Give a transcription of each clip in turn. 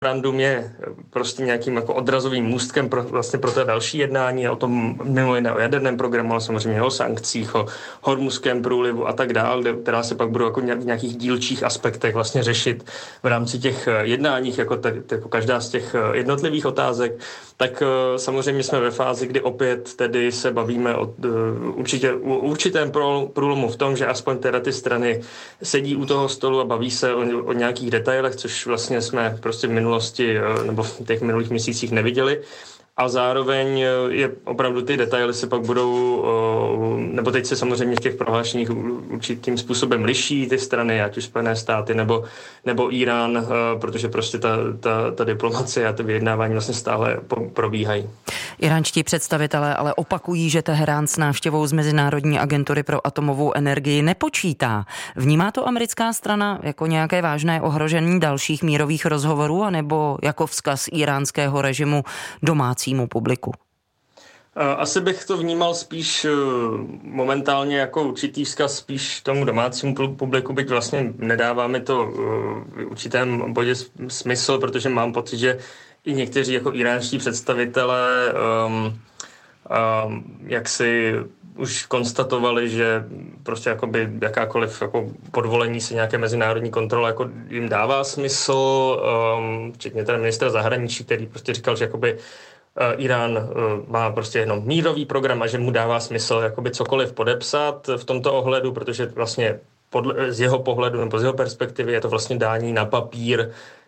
memorandum je prostě nějakým jako odrazovým můstkem pro to další jednání o tom mimo jiné o jaderném programu, ale samozřejmě o sankcích, o Hormuzském průlivu a tak dále, která se pak budou jako v nějakých dílčích aspektech vlastně řešit v rámci těch jednáních, jako každá z těch jednotlivých otázek. Tak samozřejmě jsme ve fázi, kdy opět tedy se bavíme o určitém průlomu v tom, že aspoň teda ty strany sedí u toho stolu a baví se o nějakých detailech, což vlastně jsme prostě v minulosti nebo v těch minulých měsících neviděli. A zároveň je opravdu ty detaily se pak budou, nebo teď se samozřejmě v těch prohlášeních určitým způsobem liší ty strany, ať už Spojené státy nebo Irán, protože prostě ta diplomacie a ty vyjednávání vlastně stále probíhají. Iránští představitelé ale opakují, že Teherán s návštěvou z Mezinárodní agentury pro atomovou energii nepočítá. Vnímá to americká strana jako nějaké vážné ohrožení dalších mírových rozhovorů, anebo jako vzkaz iránského režimu domácímu publiku? Asi bych to vnímal spíš momentálně jako určitý vzkaz spíš tomu domácímu publiku, byť vlastně nedává mi to v určitém bodě smysl, protože mám pocit, že i někteří jako iránští představitelé jak si už konstatovali, že prostě jakoby jakákoliv jako podvolení se nějaké mezinárodní kontrole jako jim dává smysl, včetně teda ministra zahraničí, který prostě říkal, že jakoby Irán má prostě jenom mírový program a že mu dává smysl jakoby cokoliv podepsat v tomto ohledu, protože vlastně z jeho pohledu nebo z jeho perspektivy je to vlastně dání na papír,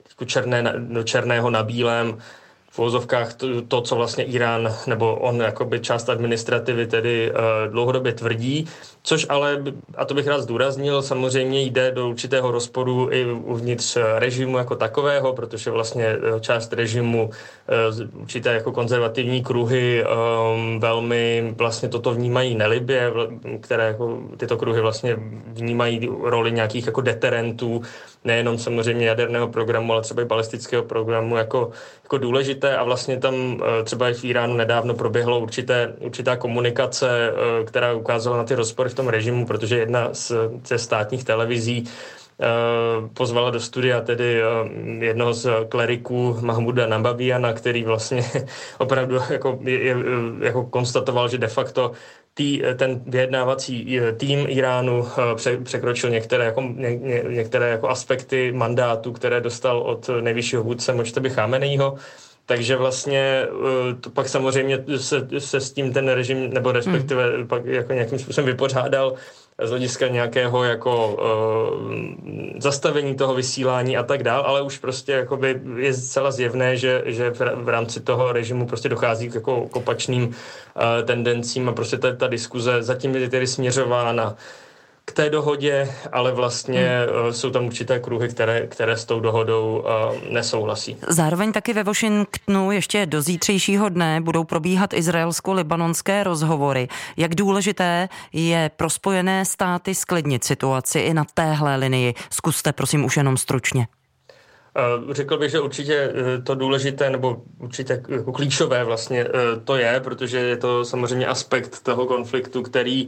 do černého na bílém, v uvozovkách to, co vlastně Irán nebo on jakoby část administrativy tedy dlouhodobě tvrdí, což ale, a to bych rád zdůraznil, samozřejmě jde do určitého rozporu i uvnitř režimu jako takového, protože vlastně část režimu, určité jako konzervativní kruhy velmi vlastně toto vnímají nelibě, které jako tyto kruhy vlastně vnímají roli nějakých jako deterentů, nejenom samozřejmě jaderného programu, ale třeba i balistického programu jako důležité a vlastně tam třeba i v Iránu nedávno proběhlo určitá komunikace, která ukázala na ty rozpory v tom režimu, protože jedna ze státních televizí pozvala do studia tedy jednoho z kleriků Mahmuda Nabaviyana, který vlastně opravdu jako konstatoval, že de facto ten vyjednávací tým Iránu překročil některé jako aspekty mandátu, které dostal od nejvyššího vůdce Mojteby Chámenejího. Takže vlastně to pak samozřejmě se s tím ten režim, nebo respektive pak jako nějakým způsobem vypořádal z hlediska nějakého jako zastavení toho vysílání a tak dál, ale už prostě jakoby je zcela zjevné, že v rámci toho režimu prostě dochází k jako opačným tendencím a prostě ta diskuze zatím je tedy směřována k té dohodě, ale vlastně jsou tam určité kruhy, které s tou dohodou nesouhlasí. Zároveň taky ve Washingtonu ještě do zítřejšího dne budou probíhat izraelsko-libanonské rozhovory. Jak důležité je pro Spojené státy zklidnit situaci i na téhle linii? Zkuste prosím už jenom stručně. Řekl bych, že určitě to důležité nebo určitě klíčové vlastně to je, protože je to samozřejmě aspekt toho konfliktu, který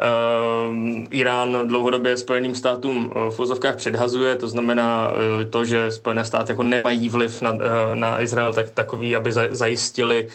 Irán dlouhodobě Spojeným státům v uvozovkách předhazuje, to znamená to, že Spojené státy jako nemají vliv na Izrael takový, aby zajistili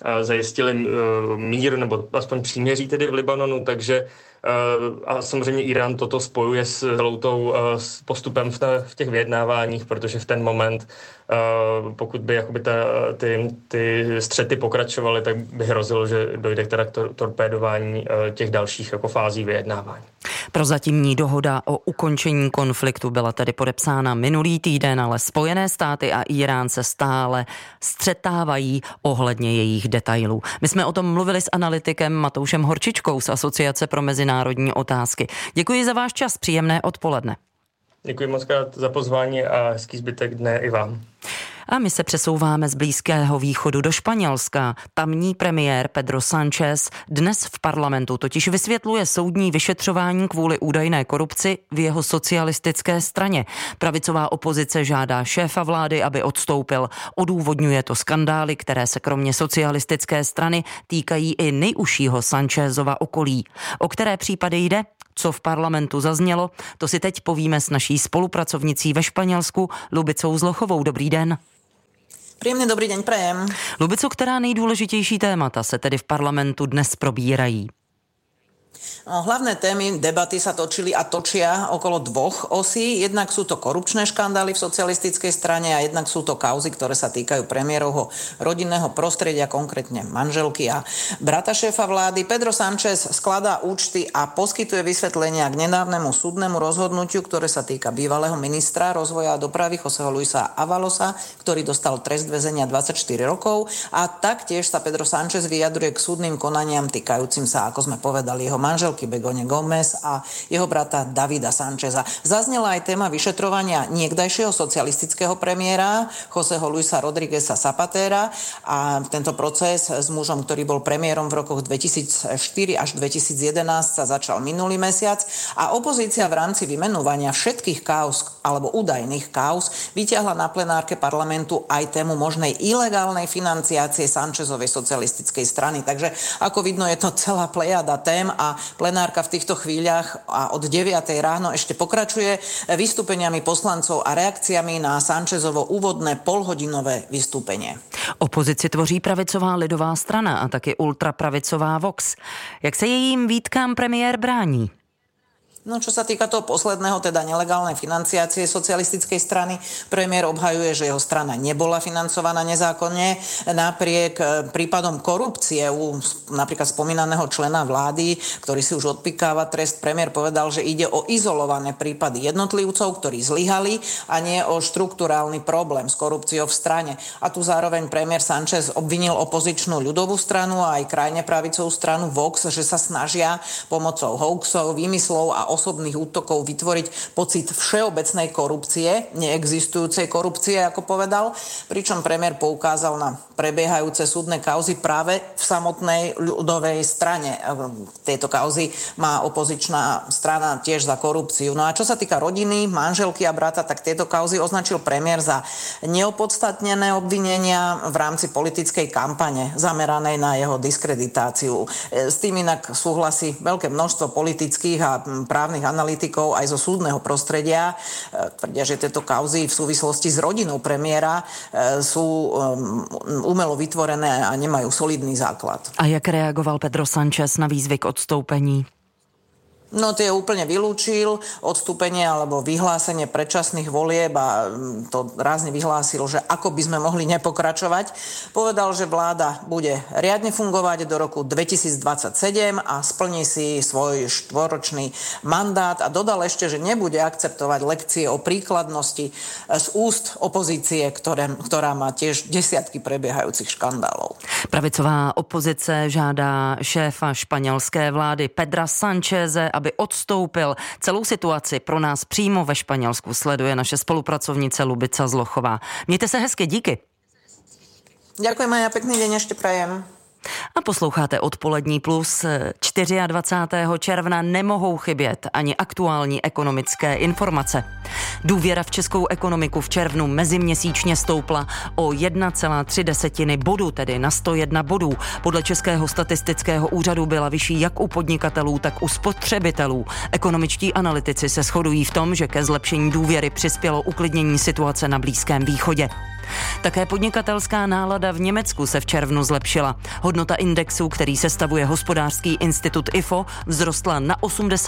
mír nebo aspoň příměří tedy v Libanonu, takže a samozřejmě Irán toto spojuje s postupem v těch vyjednáváních, protože v ten moment, pokud by jakoby ty střety pokračovaly, tak by hrozilo, že dojde k torpédování těch dalších jako fází vyjednávání. Prozatímní dohoda o ukončení konfliktu byla tedy podepsána minulý týden, ale Spojené státy a Irán se stále střetávají ohledně jejich detailů. My jsme o tom mluvili s analytikem Matoušem Horčičkou z Asociace pro mezinárodní otázky. Děkuji za váš čas, příjemné odpoledne. Děkuji moc krát za pozvání a hezký zbytek dne i vám. A my se přesouváme z Blízkého východu do Španělska. Tamní premiér Pedro Sánchez dnes v parlamentu totiž vysvětluje soudní vyšetřování kvůli údajné korupci v jeho socialistické straně. Pravicová opozice žádá šéfa vlády, aby odstoupil. Odůvodňuje to skandály, které se kromě socialistické strany týkají i nejužšího Sánchezova okolí. O které případy jde? Co v parlamentu zaznělo? To si teď povíme s naší spolupracovnicí ve Španělsku, Lubicou Zlochovou. Dobrý den. Příjemný dobrý deň prajem. Lubico, která nejdůležitější témata se tedy v parlamentu dnes probírají? Hlavné témy debaty sa točili a točia okolo dvoch osí. Jednak sú to korupčné škandály v socialistickej strane a jednak sú to kauzy, ktoré sa týkajú premiérovho rodinného prostredia, konkrétne manželky a brata šéfa vlády. Pedro Sánchez skladá účty a poskytuje vysvetlenia k nedávnemu súdnemu rozhodnutiu, ktoré sa týka bývalého ministra rozvoja a dopravy Joseho Luisa Avalosa, ktorý dostal trest väzenia 24 rokov, a taktiež sa Pedro Sánchez vyjadruje k súdnym konaniam týkajúcim sa, ako sme povedali, jeho manželky Begone Gomez a jeho brata Davida Sancheza. Zaznela aj téma vyšetrovania niekdajšieho socialistického premiéra Joseho Luisa Rodrígueza Zapatera a tento proces s mužom, ktorý bol premiérom v rokoch 2004 až 2011 sa začal minulý mesiac a opozícia v rámci vymenovania všetkých kauz alebo údajných kauz vyťahla na plenárke parlamentu aj tému možnej ilegálnej financiácie Sanchezovej socialistickej strany. Takže ako vidno, je to celá plejada tém a plenárka v týchto chvíľach a od 9. ráno ešte pokračuje vystúpeniami poslancov a reakciami na Sanchezovo úvodné polhodinové vystúpenie. Opozici tvoří pravicová lidová strana a taky ultrapravicová Vox. Jak se jejím výtkám premiér brání? No, čo sa týka toho posledného, teda nelegálnej financiácie socialistickej strany, premiér obhajuje, že jeho strana nebola financovaná nezákonne. Napriek prípadom korupcie u napríklad spomínaného člena vlády, ktorý si už odpikáva trest, premiér povedal, že ide o izolované prípady jednotlivcov, ktorí zlyhali a nie o štruktúrálny problém s korupciou v strane. A tu zároveň premiér Sánchez obvinil opozičnú ľudovú stranu a aj krajne pravicovú stranu Vox, že sa snažia pomocou hoaxov, výmyslov a osobných útokov vytvoriť pocit všeobecnej korupcie, neexistujúcej korupcie, ako povedal, pričom premiér poukázal na prebiehajúce súdne kauzy práve v samotnej ľudovej strane. Tieto kauzy má opozičná strana tiež za korupciu. No a čo sa týka rodiny, manželky a brata, tak tieto kauzy označil premiér za neopodstatnené obvinenia v rámci politickej kampane zameranej na jeho diskreditáciu. S tým inak súhlasí veľké množstvo politických a právnych analytikov aj zo súdneho prostredia. Tvrdia, že tieto kauzy v súvislosti s rodinou premiéra sú umelo vytvorené a nemajú solidný základ. A jak reagoval Pedro Sánchez na výzvy k odstoupení? No, tie úplne vylúčil, odstúpenie alebo vyhlásenie predčasných volieb a to rázne vyhlásil, že ako by sme mohli nepokračovať. Povedal, že vláda bude riadne fungovať do roku 2027 a splní si svoj 4-ročný mandát a dodal ešte, že nebude akceptovať lekcie o príkladnosti z úst opozície, ktorá má tiež desiatky prebiehajúcich škandálov. Pravicová opozice žádá šéfa španělské vlády Pedra Sancheze, aby odstoupil. Celou situaci pro nás přímo ve Španělsku sleduje naše spolupracovnice Lubica Zlochová. Mějte se hezky, díky. Ďakujem a pekný deň ešte prajem. A posloucháte Odpolední plus. 24. června nemohou chybět ani aktuální ekonomické informace. Důvěra v českou ekonomiku v červnu meziměsíčně stoupla o 1,3 bodu, tedy na 101 bodů. Podle Českého statistického úřadu byla vyšší jak u podnikatelů, tak u spotřebitelů. Ekonomičtí analytici se shodují v tom, že ke zlepšení důvěry přispělo uklidnění situace na Blízkém východě. Také podnikatelská nálada v Německu se v červnu zlepšila. Hodnota indexu, který sestavuje hospodářský institut IFO, vzrostla na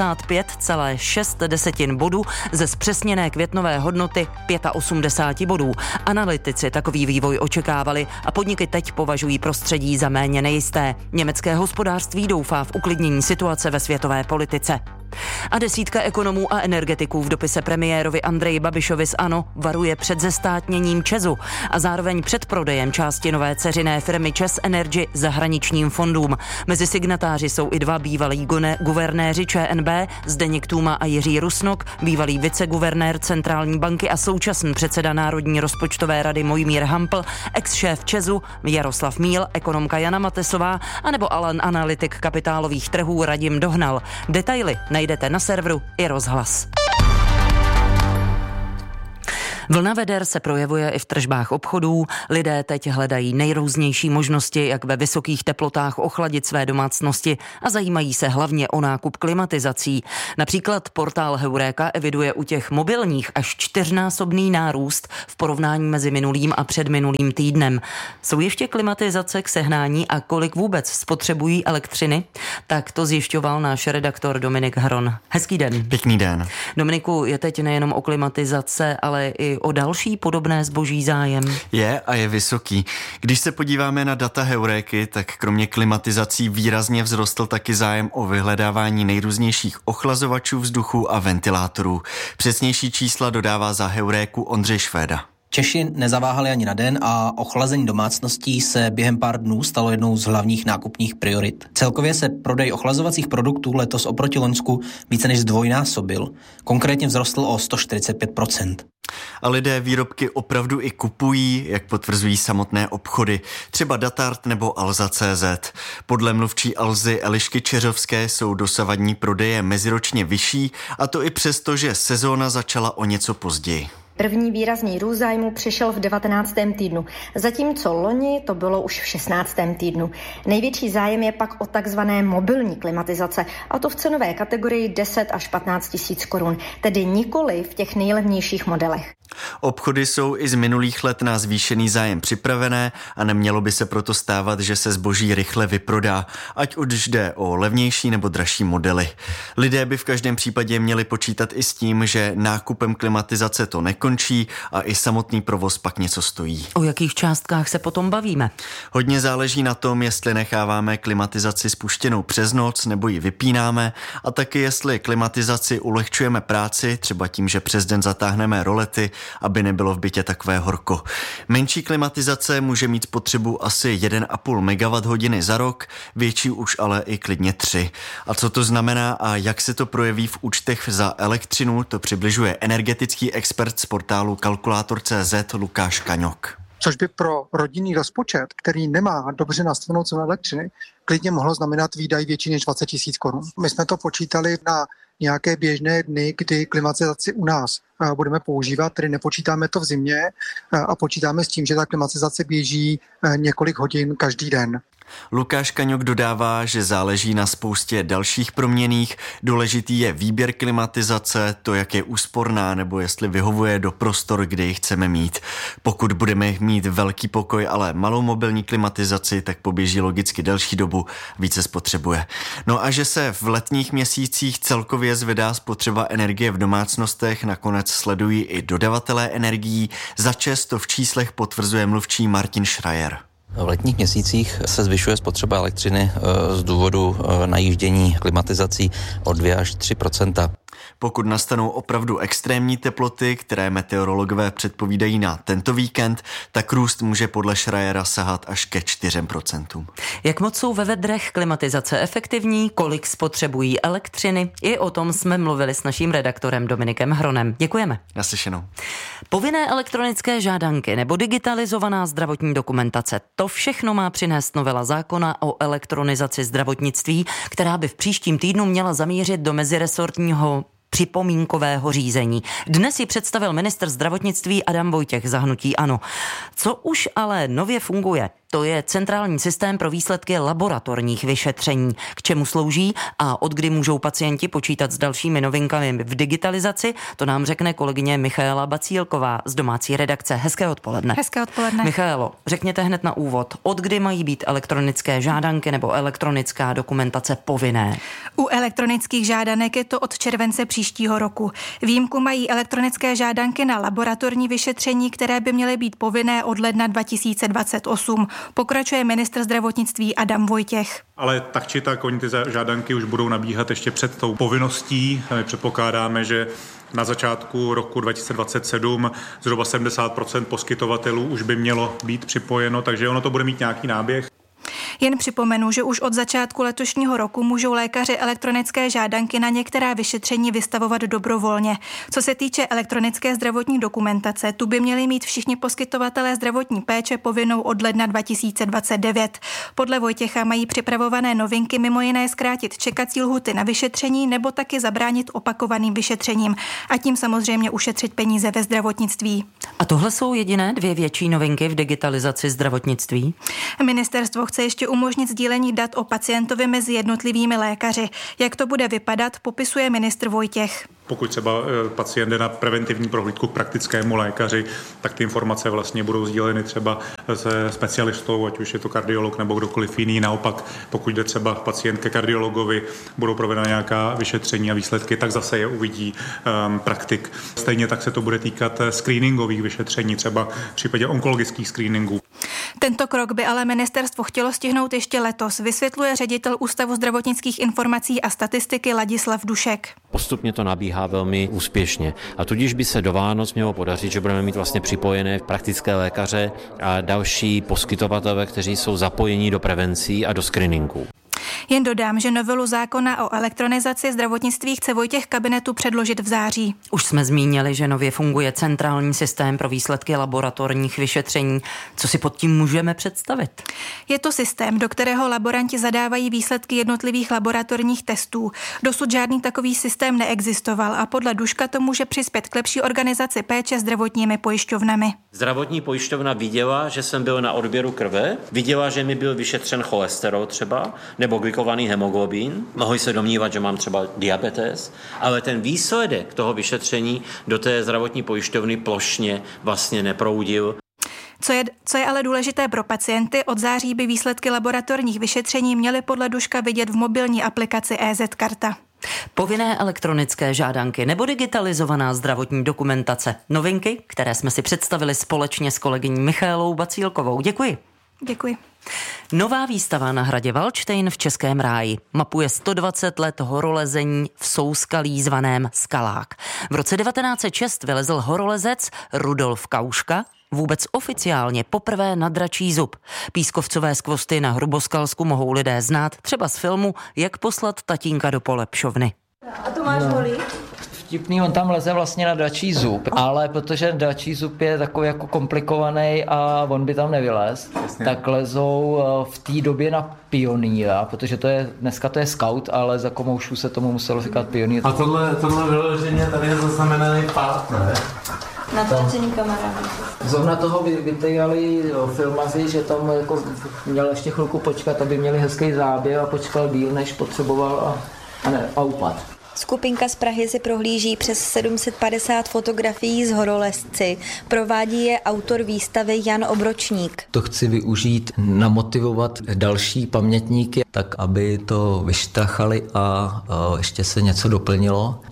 85,6 bodů ze zpřesněné květnové hodnoty 85 bodů. Analytici takový vývoj očekávali a podniky teď považují prostředí za méně nejisté. Německé hospodářství doufá v uklidnění situace ve světové politice. A desítka ekonomů a energetiků v dopise premiérovi Andreji Babišovi z ANO varuje před zestátněním ČEZu a zároveň před prodejem části nové dceřiné firmy ČEZ Energy zahraničním fondům. Mezi signatáři jsou i dva bývalí guvernéři ČNB, Zdeněk Tůma a Jiří Rusnok, bývalý viceguvernér centrální banky a současný předseda Národní rozpočtové rady Mojmír Hampl, ex-šéf ČEZu Jaroslav Míl, ekonomka Jana Matesová anebo analytik kapitálových trhů Radim Dohnal. Detaily najdete na serveru i Rozhlas. Vlna veder se projevuje i v tržbách obchodů. Lidé teď hledají nejrůznější možnosti, jak ve vysokých teplotách ochladit své domácnosti a zajímají se hlavně o nákup klimatizací. Například portál Heureka eviduje u těch mobilních až 4násobný nárůst v porovnání mezi minulým a předminulým týdnem. Jsou ještě klimatizace k sehnání a kolik vůbec spotřebují elektřiny? Tak to zjišťoval náš redaktor Dominik Hron. Hezký den. Pěkný den. Dominiku, je teď nejenom o klimatizace, ale i o další podobné zboží zájem? Je a je vysoký. Když se podíváme na data Heuréky, tak kromě klimatizací výrazně vzrostl taky zájem o vyhledávání nejrůznějších ochlazovačů vzduchu a ventilátorů. Přesnější čísla dodává za Heuréku Ondřej Švéda. Češi nezaváhali ani na den a ochlazení domácností se během pár dnů stalo jednou z hlavních nákupních priorit. Celkově se prodej ochlazovacích produktů letos oproti loňsku více než zdvojnásobil. Konkrétně vzrostl o 145%. A lidé výrobky opravdu i kupují, jak potvrzují samotné obchody, třeba Datart nebo Alza.cz. Podle mluvčí Alzy Elišky Čeřovské jsou dosavadní prodeje meziročně vyšší, a to i přesto, že sezóna začala o něco později. První výrazný růst zájmu přišel v 19. týdnu, zatímco loni to bylo už v 16. týdnu. Největší zájem je pak o takzvané mobilní klimatizace, a to v cenové kategorii 10 až 15 tisíc korun, tedy nikoli v těch nejlevnějších modelech. Obchody jsou i z minulých let na zvýšený zájem připravené a nemělo by se proto stávat, že se zboží rychle vyprodá, ať už jde o levnější nebo dražší modely. Lidé by v každém případě měli počítat i s tím, že nákupem klimatizace to nekončí a i samotný provoz pak něco stojí. O jakých částkách se potom bavíme? Hodně záleží na tom, jestli necháváme klimatizaci spuštěnou přes noc nebo ji vypínáme, a taky jestli klimatizaci ulehčujeme práci, třeba tím, že přes den zatáhneme rolety, aby nebylo v bytě takové horko. Menší klimatizace může mít spotřebu asi 1,5 MWh za rok, větší už ale i klidně 3. A co to znamená a jak se to projeví v účtech za elektřinu, to přibližuje energetický expert z portálu Kalkulátor.cz Lukáš Kaňok. Což by pro rodinný rozpočet, který nemá dobře nastavenou cenu elektřiny, klidně mohlo znamenat výdaj větší než 20 000 korun. My jsme to počítali na nějaké běžné dny, kdy klimatizaci u nás budeme používat, tedy nepočítáme to v zimě a počítáme s tím, že ta klimatizace běží několik hodin každý den. Lukáš Kaňok dodává, že záleží na spoustě dalších proměnných. Důležitý je výběr klimatizace, to, jak je úsporná nebo jestli vyhovuje do prostor, kde ji chceme mít. Pokud budeme mít velký pokoj, ale malou mobilní klimatizaci, tak poběží logicky delší dobu, více spotřebuje. No a že se v letních měsících celkově zvedá spotřeba energie v domácnostech, nakonec sledují i dodavatelé energií. Za ČEZ to v číslech potvrzuje mluvčí Martin Schreier. V letních měsících se zvyšuje spotřeba elektřiny z důvodu najíždění klimatizací o 2 až 3%. Pokud nastanou opravdu extrémní teploty, které meteorologové předpovídají na tento víkend, tak růst může podle Schreiera sahat až ke 4%. Jak moc jsou ve vedrech klimatizace efektivní, kolik spotřebují elektřiny? I o tom jsme mluvili s naším redaktorem Dominikem Hronem. Děkujeme. Naslyšenou. Povinné elektronické žádanky nebo digitalizovaná zdravotní dokumentace, to všechno má přinést novela zákona o elektronizaci zdravotnictví, která by v příštím týdnu měla zamířit do meziresortního připomínkového řízení. Dnes ji představil ministr zdravotnictví Adam Vojtěch za hnutí ANO. Co už ale nově funguje, to je centrální systém pro výsledky laboratorních vyšetření. K čemu slouží a od kdy můžou pacienti počítat s dalšími novinkami v digitalizaci, to nám řekne kolegyně Michaela Bacílková z domácí redakce. Hezké odpoledne. Hezké odpoledne. Michaelo, řekněte hned na úvod, od kdy mají být elektronické žádanky nebo elektronická dokumentace povinné? U elektronických žádanek je to od července příštího roku. Výjimku mají elektronické žádanky na laboratorní vyšetření, které by měly být povinné od ledna 2028. Pokračuje ministr zdravotnictví Adam Vojtěch. Ale tak či tak, oni ty žádanky už budou nabíhat ještě před tou povinností. My předpokládáme, že na začátku roku 2027 zhruba 70% poskytovatelů už by mělo být připojeno, takže ono to bude mít nějaký náběh. Jen připomenu, že už od začátku letošního roku můžou lékaři elektronické žádanky na některá vyšetření vystavovat dobrovolně. Co se týče elektronické zdravotní dokumentace, tu by měli mít všichni poskytovatelé zdravotní péče povinnou od ledna 2029. Podle Vojtěcha mají připravované novinky mimo jiné zkrátit čekací lhuty na vyšetření nebo taky zabránit opakovaným vyšetřením a tím samozřejmě ušetřit peníze ve zdravotnictví. A tohle jsou jediné 2 větší novinky v digitalizaci zdravotnictví? Ministerstvo chce ještě umožnit sdílení dat o pacientovi mezi jednotlivými lékaři. Jak to bude vypadat, popisuje ministr Vojtěch. Pokud třeba pacient jde na preventivní prohlídku k praktickému lékaři, tak ty informace vlastně budou sdíleny třeba se specialistou, ať už je to kardiolog nebo kdokoliv jiný. Naopak, pokud jde třeba pacient ke kardiologovi, budou provedena nějaká vyšetření a výsledky, tak zase je uvidí praktik. Stejně tak se to bude týkat screeningových vyšetření, třeba v případě onkologických screeningů. Tento krok by ale ministerstvo chtělo stihnout ještě letos, vysvětluje ředitel Ústavu zdravotnických informací a statistiky Ladislav Dušek. Postupně to nabíhá velmi úspěšně a tudíž by se do Vánoc mělo podařit, že budeme mít vlastně připojené praktické lékaře a další poskytovatele, kteří jsou zapojení do prevencí a do screeningu. Jen dodám, že novelu zákona o elektronizaci zdravotnictví chce Vojtěch kabinetu předložit v září. Už jsme zmínili, že nově funguje centrální systém pro výsledky laboratorních vyšetření. Co si pod tím můžeme představit? Je to systém, do kterého laboranti zadávají výsledky jednotlivých laboratorních testů. Dosud žádný takový systém neexistoval a podle Duška to může přispět k lepší organizaci péče zdravotními pojišťovnami. Zdravotní pojišťovna viděla, že jsem byl na odběru krve, viděla, že mi byl vyšetřen cholesterol třeba, nebo glykovaný hemoglobin, mohli se domnívat, že mám třeba diabetes, ale ten výsledek toho vyšetření do té zdravotní pojišťovny plošně vlastně neproudil. Co je ale důležité pro pacienty, od září by výsledky laboratorních vyšetření měly podle Duška vidět v mobilní aplikaci EZ Karta. Povinné elektronické žádanky nebo digitalizovaná zdravotní dokumentace. Novinky, které jsme si představili společně s kolegyní Michaelou Bacílkovou. Děkuji. Děkuji. Nová výstava na hradě Valdštejn v Českém ráji mapuje 120 let horolezení v souskalí zvaném Skalák. V roce 1906 vylezl horolezec Rudolf Kauška vůbec oficiálně poprvé na Dračí zub. Pískovcové skvosty na Hruboskalsku mohou lidé znát třeba z filmu Jak poslat tatínka do polepšovny. A to máš holí? Vtipný, on tam leze vlastně na Dračí zub, ale protože Dračí zub je takový jako komplikovaný a on by tam nevylez, tak lezou v té době na pionýra, protože dneska to je scout, ale za komoušů se tomu muselo říkat pionýr. A tohle vyloženě tady je zaznamenaný pád, ne? Natáčení kamerády. Zrovna toho vytejali filmaři, že tam jako měl ještě chvilku počkat, aby měli hezký záběr a počkal díl, než potřeboval a upad. Skupinka z Prahy si prohlíží přes 750 fotografií z horolezci. Provádí je autor výstavy Jan Obročník. To chci využít, namotivovat další pamětníky, tak aby to vyštrachali a ještě se něco doplnilo.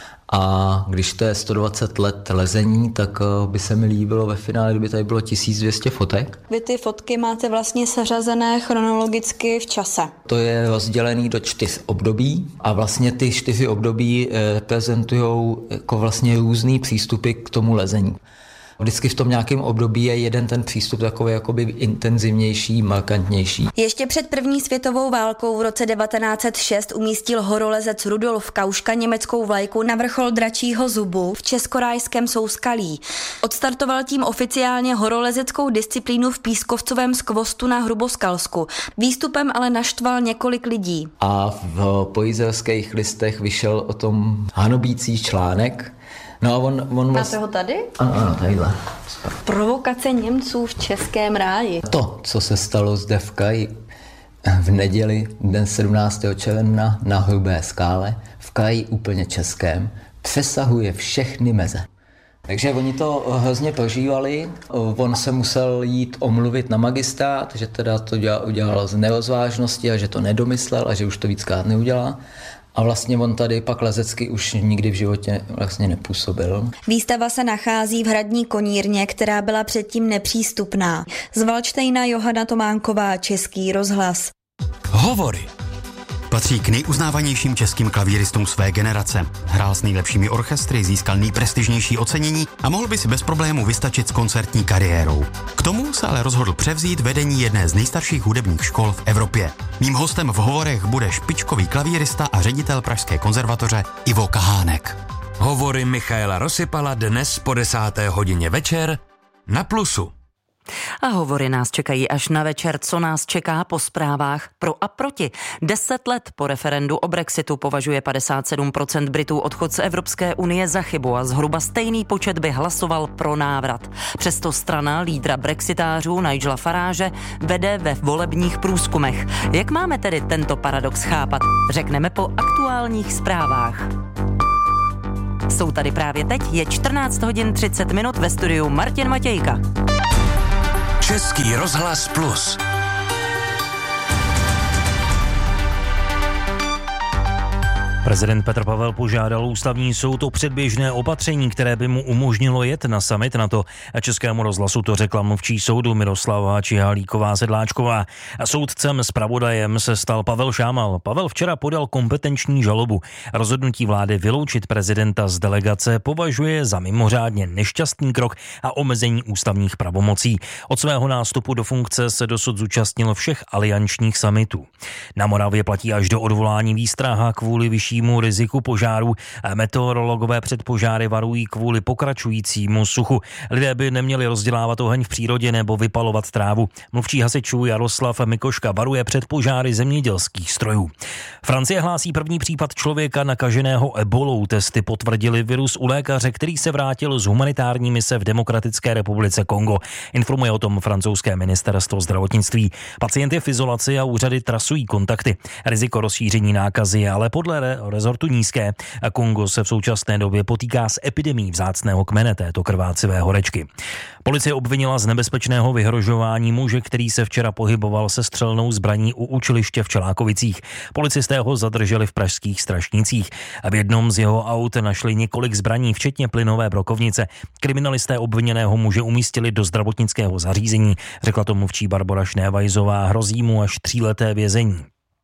A když to je 120 let lezení, tak by se mi líbilo ve finále, kdyby tady bylo 1200 fotek. Vy ty fotky máte vlastně seřazené chronologicky v čase. To je rozdělený do 4 období a vlastně ty 4 období reprezentují jako vlastně různý přístupy k tomu lezení. Vždycky v tom nějakém období je jeden ten přístup takový jakoby intenzivnější, markantnější. Ještě před první světovou válkou v roce 1906 umístil horolezec Rudolf Kauška německou vlajku na vrchol Dračího zubu v Českorajském Souskalí. Odstartoval tím oficiálně horolezeckou disciplínu v pískovcovém skvostu na Hruboskalsku. Výstupem ale naštval několik lidí. A v pojizerských listech vyšel o tom hanobící článek. No a on máte ho tady? Ano, tadyhle. Provokace Němců v Českém ráji. To, co se stalo zde v kraji v neděli, den 17. června na Hrubé Skále, v kraji úplně českém, přesahuje všechny meze. Takže oni to hrozně prožívali, on se musel jít omluvit na magistrát, že teda to udělal z nerozvážnosti a že to nedomyslel a že už to víckrát neudělá. A vlastně on tady pak lezecky už nikdy v životě vlastně nepůsobil. Výstava se nachází v hradní konírně, která byla předtím nepřístupná. Z Valdštejna Johana Tománková, Český rozhlas. Hovory. Patří k nejuznávanějším českým klavíristům své generace. Hrál s nejlepšími orchestry, získal nejprestižnější ocenění a mohl by si bez problému vystačit s koncertní kariérou. K tomu se ale rozhodl převzít vedení jedné z nejstarších hudebních škol v Evropě. Mým hostem v hovorech bude špičkový klavírista a ředitel Pražské konzervatoře Ivo Kahánek. Hovory Michaela Rosypala dnes po 10. hodině večer na Plusu. A hovory nás čekají až na večer, co nás čeká po zprávách pro a proti. 10 let po referendu o Brexitu považuje 57% Britů odchod z Evropské unie za chybu a zhruba stejný počet by hlasoval pro návrat. Přesto strana lídra brexitářů Nigela Farage vede ve volebních průzkumech. Jak máme tedy tento paradox chápat? Řekneme po aktuálních zprávách. Jsou tady právě teď, je 14 hodin 30 minut, ve studiu Martin Matějka. Český rozhlas Plus. Prezident Petr Pavel požádal ústavní soud o předběžné opatření, které by mu umožnilo jet na summit NATO. Českému rozhlasu to řekla mluvčí soudu Miroslava Čihalíková-Sedláčková. Soudcem zpravodajem se stal Pavel Šámal. Pavel včera podal kompetenční žalobu. Rozhodnutí vlády vyloučit prezidenta z delegace považuje za mimořádně nešťastný krok a omezení ústavních pravomocí. Od svého nástupu do funkce se dosud zúčastnil všech aliančních summitů. Na Moravě platí až do odvolání výstraha kvůli vyššímu riziku požáru. Meteorologové před požáry varují kvůli pokračujícímu suchu. Lidé by neměli rozdělávat oheň v přírodě nebo vypalovat trávu. Mluvčí hasičů Jaroslav Mikoška varuje před požáry zemědělských strojů. Francie hlásí první případ člověka nakaženého ebolou. Testy potvrdili virus u lékaře, který se vrátil z humanitární mise v Demokratické republice Kongo. Informuje o tom francouzské ministerstvo zdravotnictví. Pacient je v izolaci a úřady trasují kontakty. Riziko rozšíření nákazy je ale podle rezortu nízké. Kongo se v současné době potýká s epidemií vzácného kmene této krvácivé horečky. Policie obvinila z nebezpečného vyhrožování muže, který se včera pohyboval se střelnou zbraní u učiliště v Čelákovicích. Policisté ho zadrželi v pražských Strašnicích. V jednom z jeho aut našli několik zbraní, včetně plynové brokovnice. Kriminalisté obviněného muže umístili do zdravotnického zařízení, řekla to mluvčí Barbora Šnévajzová, hrozí mu až 3leté vězení.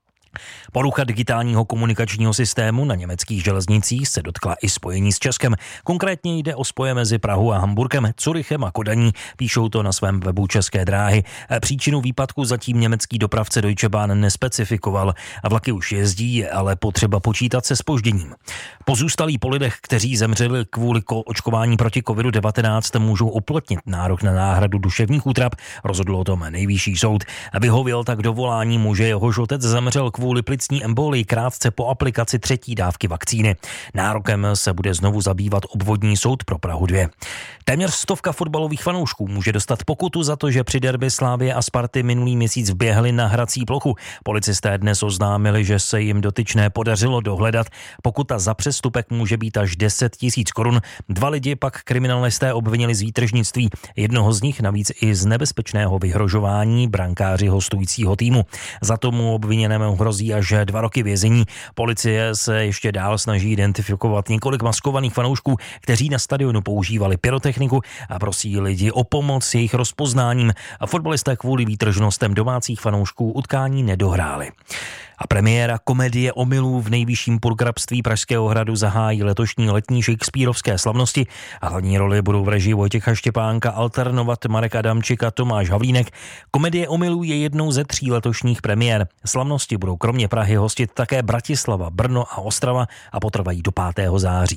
Porucha digitálního komunikačního systému na německých železnicích se dotkla i spojení s Českem. Konkrétně jde o spoje mezi Prahou a Hamburkem, Curychem a Kodaní, píšou to na svém webu České dráhy. Příčinu výpadku zatím německý dopravce Deutsche Bahn nespecifikoval. A vlaky už jezdí, je ale potřeba počítat se zpožděním. Pozůstalí po lidech, kteří zemřeli kvůli očkování proti COVID-19, můžou uplatnit nárok na náhradu duševních útrap, rozhodl o tom nejvyšší soud. Vyhověl tak dovolání muže, jehož otec zemřel kvůli plicní embolii krátce po aplikaci 3. dávky vakcíny. Nárokem se bude znovu zabývat obvodní soud pro Prahu 2. Téměř 100 fotbalových fanoušků může dostat pokutu za to, že při derby Slavie a Sparty minulý měsíc vběhli na hrací plochu. Policisté dnes oznámili, že se jim dotyčné podařilo dohledat. Pokuta za přestupek může být až 10 000 korun. 2 lidi pak kriminalisté obvinili z výtržnictví. Jednoho z nich navíc i z nebezpečného vyhrožování brankáři hostujícího týmu. Za tomu obviněnému hrozí až 2 roky vězení. Policie se ještě dál snaží identifikovat několik maskovaných fanoušků, kteří na stadionu používali pyrotechniku a prosí lidi o pomoc jejich rozpoznáním. A fotbalisté kvůli výtržnostem domácích fanoušků utkání nedohráli. A premiéra komedie Omylů v nejvyšším purkrabství Pražského hradu zahájí letošní letní shakespearovské slavnosti a hlavní roli budou v režii Vojtěcha Štěpánka alternovat Marek Adamčík a Tomáš Havlínek. Komedie Omylů je jednou ze 3 letošních premiér. Slavnosti budou kromě Prahy hostit také Bratislava, Brno a Ostrava a potrvají do 5. září.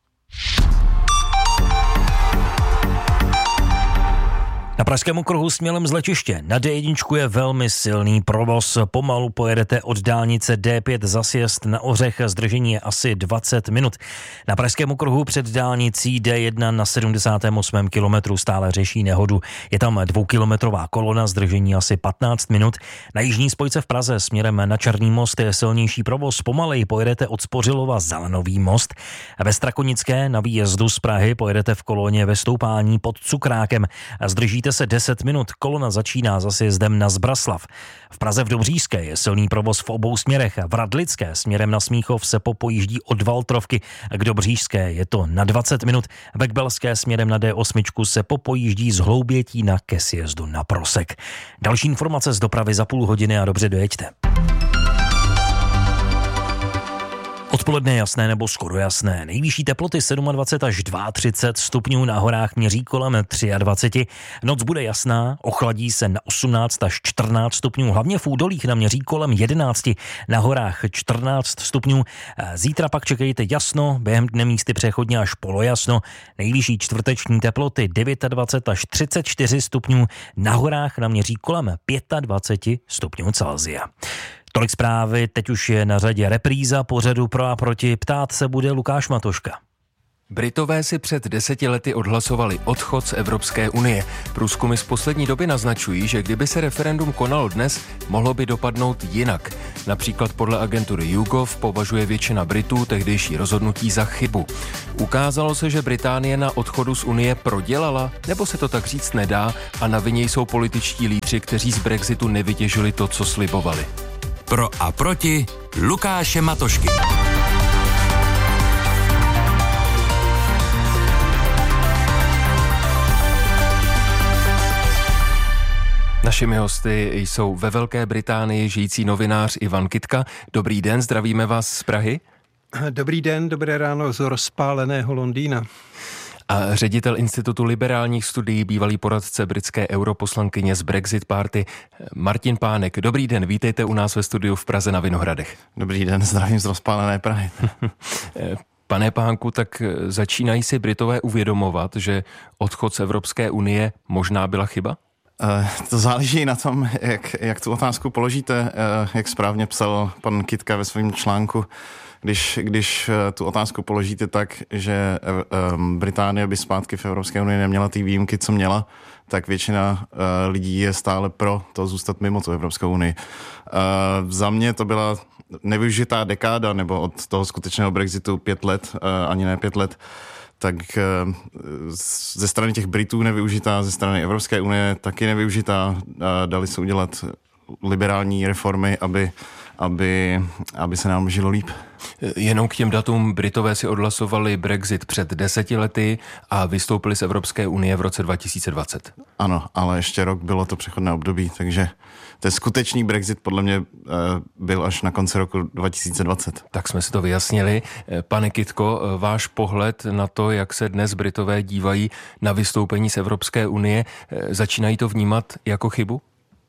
Na pražském okruhu směrem z letiště na D1 je velmi silný provoz. Pomalu pojedete od dálnice D5 za Sjezd na Ořech, zdržení je asi 20 minut. Na pražském okruhu před dálnicí D1 na 78. kilometru stále řeší nehodu. Je tam 2kilometrová kolona, zdržení asi 15 minut. Na jižní spojce v Praze směrem na Černý most je silnější provoz. Pomaleji pojedete od Spořilova za Nový most. Ve Strakonické na výjezdu z Prahy pojedete v koloně ve stoupání pod Cukrákem. Zdržíte se 10 minut, kolona začíná za sjezdem na Zbraslav. V Praze v Dobříšské je silný provoz v obou směrech. V Radlické směrem na Smíchov se popojíždí od Valtrovky k Dobříšské, je to na 20 minut. Ve Kbelské směrem na D8 se popojíždí z Hloubětína ke sjezdu na Prosek. Další informace z dopravy za půl hodiny a dobře dojeďte. Odpoledne jasné nebo skoro jasné. Nejvyšší teploty 27 až 32 stupňů, na horách měří kolem 23. Noc bude jasná, ochladí se na 18 až 14 stupňů, hlavně v údolích naměří kolem 11, na horách 14 stupňů. Zítra pak čekejte jasno, během dne místy přechodně až polojasno. Nejvyšší čtvrteční teploty 29 až 34 stupňů, na horách naměří kolem 25 stupňů Celsia. Tolik zprávy, teď už je na řadě repríza pořadu Pro a proti. Ptát se bude Lukáš Matoška. Britové si před 10 lety odhlasovali odchod z Evropské unie. Průzkumy z poslední doby naznačují, že kdyby se referendum konalo dnes, mohlo by dopadnout jinak. Například podle agentury YouGov považuje většina Britů tehdejší rozhodnutí za chybu. Ukázalo se, že Británie na odchodu z unie prodělala, nebo se to tak říct nedá a na vině jsou političtí lídři, kteří z Brexitu nevytěžili to, co slibovali. Pro a proti Lukáše Matošky. Našimi hosty jsou ve Velké Británii žijící novinář Ivan Kytka. Dobrý den, zdravíme vás z Prahy. Dobrý den, dobré ráno z rozpáleného Londýna. A ředitel Institutu liberálních studií, bývalý poradce britské europoslankyně z Brexit Party Martin Pánek. Dobrý den, vítejte u nás ve studiu v Praze na Vinohradech. Dobrý den, zdravím z rozpálené Prahy. Pane Pánku, tak začínají si Britové uvědomovat, že odchod z Evropské unie možná byla chyba? To záleží na tom, jak tu otázku položíte, jak správně psal pan Kytka ve svém článku. Když tu otázku položíte tak, že Británie by zpátky v Evropské unii neměla ty výjimky, co měla, tak většina lidí je stále pro to zůstat mimo tu Evropskou unii. Za mě to byla nevyužitá dekáda, nebo od toho skutečného Brexitu 5 let, ani ne 5 let, tak ze strany těch Britů nevyužitá, ze strany Evropské unie taky nevyužitá. Dali se udělat liberální reformy, aby se nám žilo líp. Jenom k těm datům, Britové si odhlasovali Brexit před 10 lety a vystoupili z Evropské unie v roce 2020. Ano, ale ještě rok bylo to přechodné období, takže ten skutečný Brexit podle mě byl až na konci roku 2020. Tak jsme si to vyjasnili. Pane Kytko, váš pohled na to, jak se dnes Britové dívají na vystoupení z Evropské unie, začínají to vnímat jako chybu?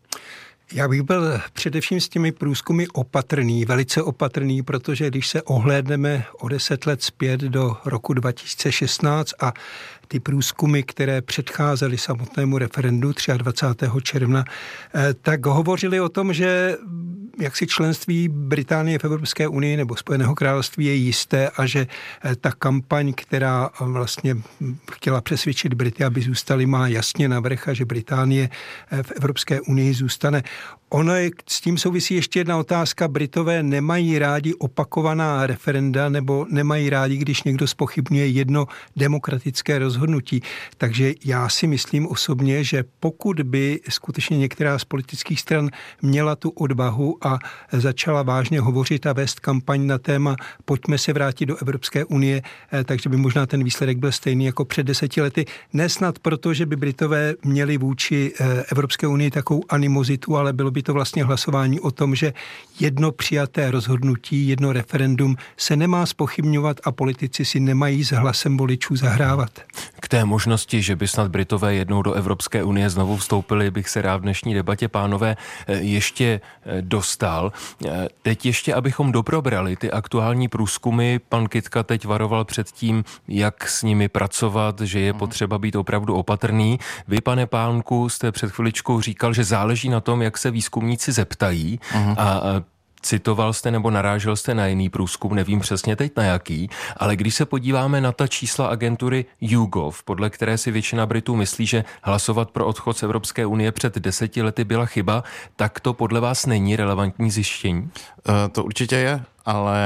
Já bych byl především s těmi průzkumy opatrný, velice opatrný, protože když se ohlédneme o 10 let zpět do roku 2016 a ty průzkumy, které předcházely samotnému referendu 23. června, tak hovořili o tom, že jaksi členství Británie v Evropské unii nebo Spojeného království je jisté a že ta kampaň, která vlastně chtěla přesvědčit Brity, aby zůstali, má jasně navrch a že Británie v Evropské unii zůstane. Ono je, s tím souvisí ještě jedna otázka. Britové nemají rádi opakovaná referenda nebo nemají rádi, když někdo zpochybňuje jedno demokratické rozhodnutí. Takže já si myslím osobně, že pokud by skutečně některá z politických stran měla tu odvahu a začala vážně hovořit a vést kampaň na téma pojďme se vrátit do Evropské unie, takže by možná ten výsledek byl stejný jako před 10 lety. Nesnad proto, že by Britové měli vůči Evropské unii takovou animozitu, ale bylo by to vlastně hlasování o tom, že jedno přijaté rozhodnutí, jedno referendum se nemá zpochybňovat a politici si nemají s hlasem voličů zahrávat. K té možnosti, že by snad Britové jednou do Evropské unie znovu vstoupili, bych se rád v dnešní debatě, pánové, ještě dostal. Teď ještě, abychom doprobrali ty aktuální průzkumy, pan Kytka teď varoval před tím, jak s nimi pracovat, že je potřeba být opravdu opatrný. Vy, pane Pánku, jste před chviličkou říkal, že záleží na tom, jak se výzkumníci zeptají a citoval jste nebo narážel jste na jiný průzkum, nevím přesně teď na jaký, ale když se podíváme na ta čísla agentury YouGov, podle které si většina Britů myslí, že hlasovat pro odchod z Evropské unie před 10 lety byla chyba, tak to podle vás není relevantní zjištění? To určitě je, ale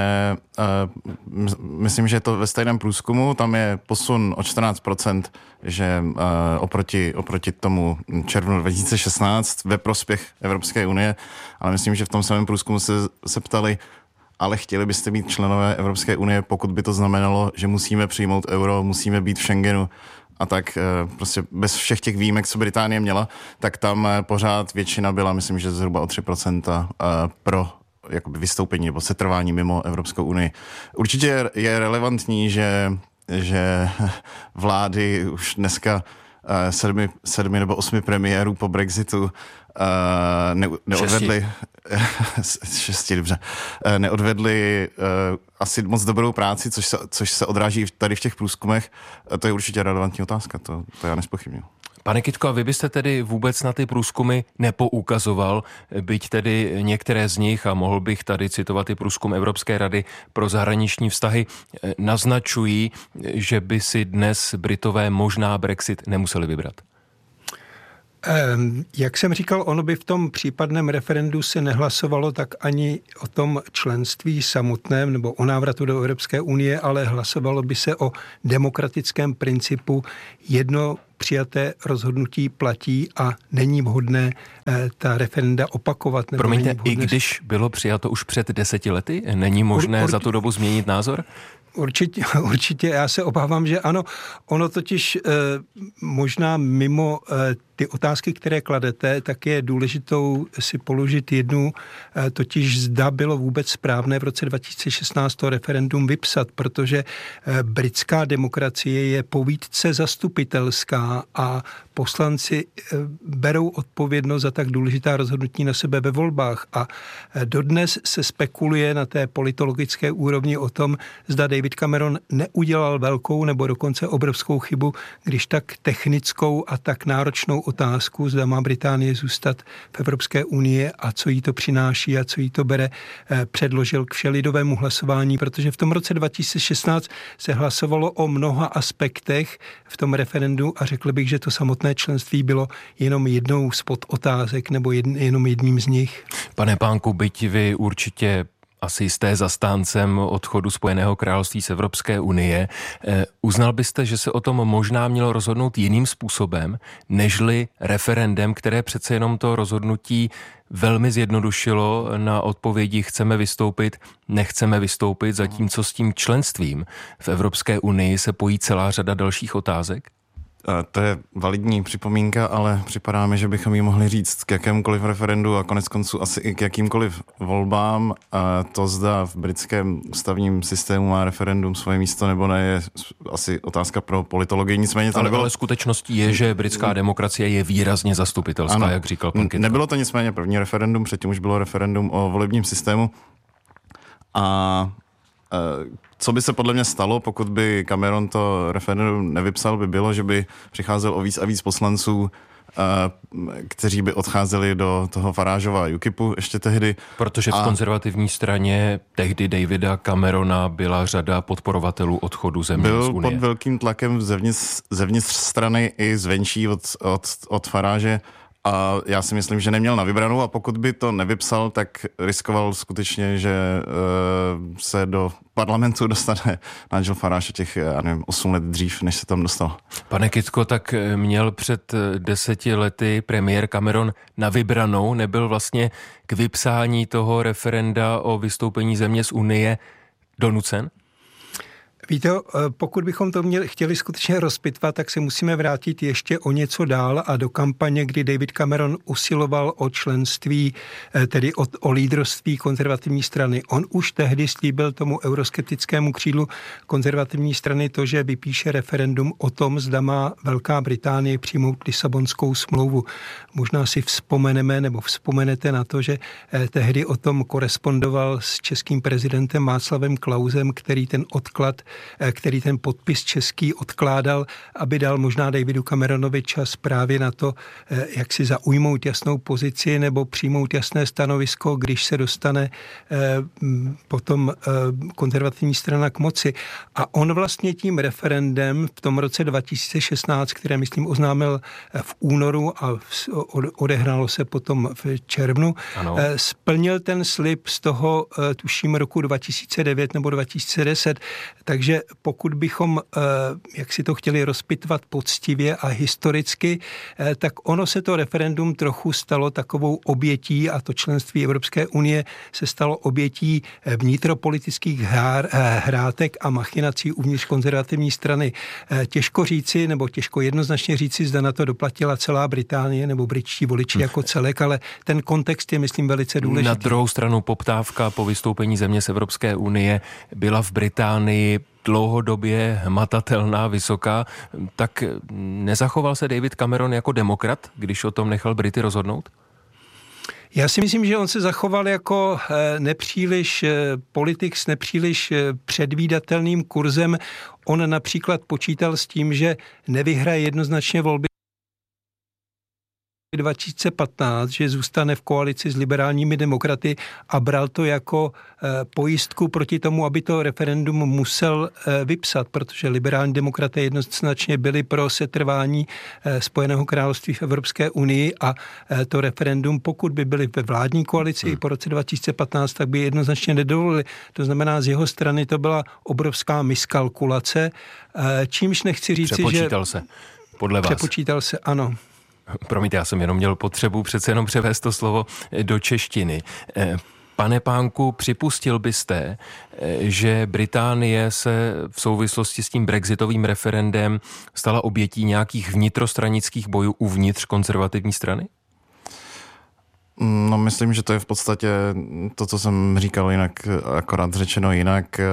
myslím, že to ve stejném průzkumu, tam je posun o 14%, že oproti tomu červnu 2016 ve prospěch Evropské unie, ale myslím, že v tom samém průzkumu se ptali, ale chtěli byste být členové Evropské unie, pokud by to znamenalo, že musíme přijmout euro, musíme být v Schengenu a tak prostě bez všech těch výjimek, co Británie měla, tak tam pořád většina byla, myslím, že zhruba o 3% pro jakoby vystoupení nebo setrvání mimo Evropskou unii. Určitě je relevantní, že vlády už dneska 7 nebo 8 premiérů po Brexitu neodvedli 6, dobře, neodvedli asi moc dobrou práci, což se odráží tady v těch průzkumech. To je určitě relevantní otázka, to já nezpochybňuji. Pane Kytko, a vy byste tedy vůbec na ty průzkumy nepoukazoval, byť tedy některé z nich, a mohl bych tady citovat i průzkum Evropské rady pro zahraniční vztahy, naznačují, že by si dnes Britové možná Brexit nemuseli vybrat? Jak jsem říkal, ono by v tom případném referendu se nehlasovalo tak ani o tom členství samotném nebo o návratu do Evropské unie, ale hlasovalo by se o demokratickém principu. Jedno přijaté rozhodnutí platí a není vhodné ta referenda opakovat. Promiňte, i když bylo přijato už před 10 lety, není možné za tu dobu změnit názor? Určitě, já se obávám, že ano. Ono totiž možná mimo ty otázky, které kladete, tak je důležitou si položit jednu, totiž zda bylo vůbec správné v roce 2016 to referendum vypsat, protože britská demokracie je povídce zastupitelská a poslanci berou odpovědnost za tak důležitá rozhodnutí na sebe ve volbách a dodnes se spekuluje na té politologické úrovni o tom, zda David Cameron neudělal velkou nebo dokonce obrovskou chybu, když tak technickou a tak náročnou otázku, zda má Británie zůstat v Evropské unii a co jí to přináší a co jí to bere, předložil k všelidovému hlasování, protože v tom roce 2016 se hlasovalo o mnoha aspektech v tom referendu a řekl bych, že to samotné členství bylo jenom jednou z podotázek nebo jenom jedním z nich. Pane Pánku, byť vy určitě asi jste zastáncem odchodu Spojeného království z Evropské unie. Uznal byste, že se o tom možná mělo rozhodnout jiným způsobem, nežli referendem, které přece jenom to rozhodnutí velmi zjednodušilo na odpovědi chceme vystoupit, nechceme vystoupit, zatímco s tím členstvím v Evropské unii se pojí celá řada dalších otázek? To je validní připomínka, ale připadá mi, že bychom ji mohli říct k jakémukoliv referendu a konec konců asi i k jakýmkoliv volbám. A to zda v britském ústavním systému má referendum svoje místo nebo ne, je asi otázka pro politologii. Nicméně to nebylo... Ale skutečností je, že britská demokracie je výrazně zastupitelská, ano, jak říkal pan Kytko. Nebylo to nicméně první referendum, předtím už bylo referendum o volebním systému. A co by se podle mě stalo, pokud by Cameron to referendum nevypsal, by bylo, že by přicházel o víc a víc poslanců, kteří by odcházeli do toho Farageova UKIPu ještě tehdy. Protože v konzervativní straně tehdy Davida Camerona byla řada podporovatelů odchodu země z Unie. Byl pod velkým tlakem zevnitř strany i zvenčí od Farage. A já si myslím, že neměl na vybranou a pokud by to nevypsal, tak riskoval skutečně, že se do parlamentu dostane Nigel Farage těch, 8 let dřív, než se tam dostal. Pane Kytko, tak měl před 10 lety premiér Cameron na vybranou, nebyl vlastně k vypsání toho referenda o vystoupení země z Unie donucen? Víte, pokud bychom to chtěli skutečně rozpitvat, tak se musíme vrátit ještě o něco dál a do kampaně, kdy David Cameron usiloval o členství, tedy o lídrovství konzervativní strany. On už tehdy slíbil tomu euroskeptickému křídlu konzervativní strany to, že vypíše referendum o tom, zda má Velká Británie přijmout Lisabonskou smlouvu. Možná si vzpomenete na to, že tehdy o tom korespondoval s českým prezidentem Václavem Klausem, který ten podpis český odkládal, aby dal možná Davidu Cameronovi čas právě na to, jak si zaujmout jasnou pozici nebo přijmout jasné stanovisko, když se dostane potom konzervativní strana k moci. A on vlastně tím referendem v tom roce 2016, které myslím oznámil v únoru a odehrálo se potom v červnu, splnil ten slib z toho, tuším, roku 2009 nebo 2010, takže Takže pokud bychom, jak si to chtěli rozpitvat poctivě a historicky, tak ono se to referendum trochu stalo takovou obětí, a to členství Evropské unie se stalo obětí vnitropolitických hrátek a machinací uvnitř konzervativní strany. Těžko říci, nebo těžko jednoznačně říci, zda na to doplatila celá Británie nebo britští voliči jako celek, ale ten kontext je, myslím, velice důležitý. Na druhou stranu poptávka po vystoupení země z Evropské unie byla v Británii dlouhodobě hmatatelná, vysoká. Tak nezachoval se David Cameron jako demokrat, když o tom nechal Brity rozhodnout? Já si myslím, že on se zachoval jako nepříliš politik s nepříliš předvídatelným kurzem. On například počítal s tím, že nevyhraje jednoznačně volby 2015, že zůstane v koalici s liberálními demokraty a bral to jako pojistku proti tomu, aby to referendum musel vypsat, protože liberální demokraté jednoznačně byli pro setrvání Spojeného království v Evropské unii a to referendum, pokud by byli ve vládní koalici i po roce 2015, tak by jednoznačně nedovolili. To znamená, z jeho strany to byla obrovská miskalkulace, čímž nechci říci, Přepočítal se, podle vás. Přepočítal se, ano. Promiňte, já jsem jenom měl potřebu přece jenom převést to slovo do češtiny. Pane Pánku, připustil byste, že Británie se v souvislosti s tím brexitovým referendem stala obětí nějakých vnitrostranických bojů uvnitř konzervativní strany? No, myslím, že to je v podstatě to, co jsem říkal, jinak akorát řečeno jinak.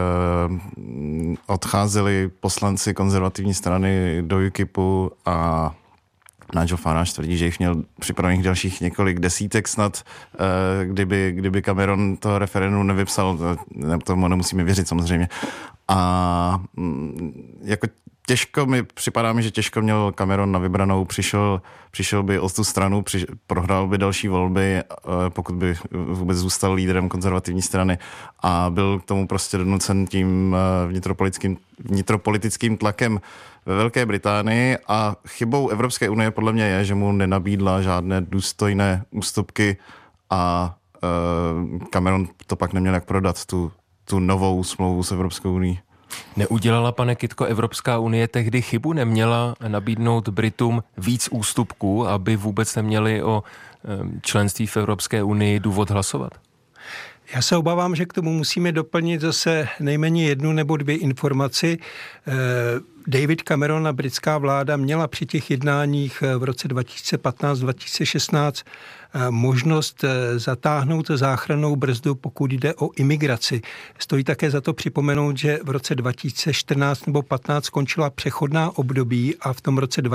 Odcházeli poslanci konzervativní strany do UKIPu a Nigel Farage tvrdí, že jich měl připravených dalších několik desítek snad, kdyby Cameron to referendum nevypsal, tomu nemusíme věřit samozřejmě. A jako připadá mi, že těžko měl Cameron na vybranou, přišel by o tu stranu, prohrál by další volby, pokud by vůbec zůstal lídrem konzervativní strany a byl k tomu prostě donucen tím vnitropolitickým tlakem ve Velké Británii a chybou Evropské unie podle mě je, že mu nenabídla žádné důstojné ústupky a Cameron to pak neměl jak prodat, tu novou smlouvu s Evropskou unií. Neudělala, pane Kytko, Evropská unie tehdy chybu? Neměla nabídnout Britům víc ústupků, aby vůbec neměli o členství v Evropské unii důvod hlasovat? Já se obávám, že k tomu musíme doplnit zase nejméně jednu nebo dvě informaci. David Cameron a britská vláda měla při těch jednáních v roce 2015-2016 možnost zatáhnout záchrannou brzdu, pokud jde o imigraci. Stojí také za to připomenout, že v roce 2014 nebo 15 skončila přechodná období a v tom roce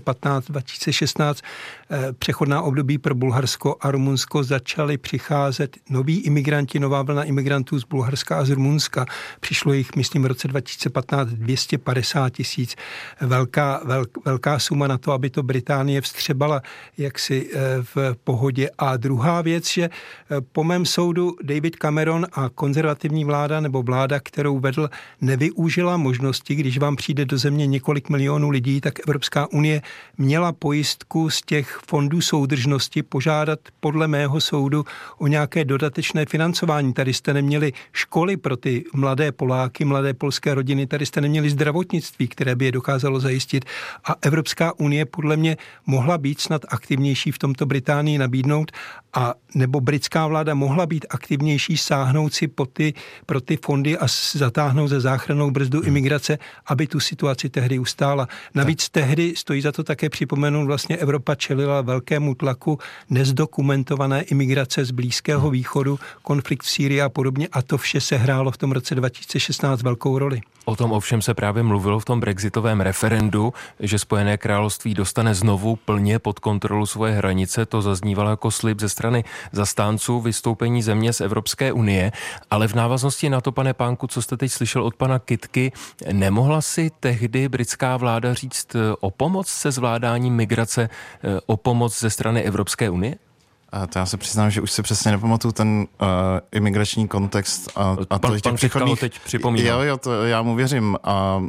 2015-2016 přechodná období pro Bulharsko a Rumunsko začaly přicházet noví imigranti, nová vlna imigrantů z Bulharska a z Rumunska. Přišlo jich, myslím, v roce 2015 250 000. Velká suma na to, aby to Británie vstřebala jaksi v pohodě. A druhá věc, že po mém soudu David Cameron a konzervativní vláda nebo vláda, kterou vedl, nevyužila možnosti, když vám přijde do země několik milionů lidí, tak Evropská unie měla pojistku z těch fondů soudržnosti požádat podle mého soudu o nějaké dodatečné financování. Tady jste neměli školy pro ty mladé Poláky, mladé polské rodiny, tady jste neměli zdravotnictví, které by je dokázalo zajistit a Evropská unie podle mě mohla být snad aktivnější v tomto Británii nabídnout a nebo britská vláda mohla být aktivnější, sáhnout si pro ty fondy a zatáhnout ze záchrannou brzdu imigrace, aby tu situaci tehdy ustála. Navíc tehdy stojí za to také připomenout, vlastně Evropa čelila velkému tlaku nezdokumentované imigrace z Blízkého východu, konflikt v Sýrii a podobně a to vše se hrálo v tom roce 2016 velkou roli. O tom ovšem se právě mluvilo v tom brexitovém referendu, že Spojené království dostane znovu plně pod kontrolu svoje hranice. To zaznívalo jako slib ze strany zastánců vystoupení země z Evropské unie. Ale v návaznosti na to, pane Pánku, co jste teď slyšel od pana Kytky, nemohla si tehdy britská vláda říct o pomoc se zvládáním migrace, o pomoc ze strany Evropské unie? To já se přiznám, že už si přesně nepamatuju ten imigrační kontext a pan Kytka ho teď připomíná. Jo, to já mu věřím a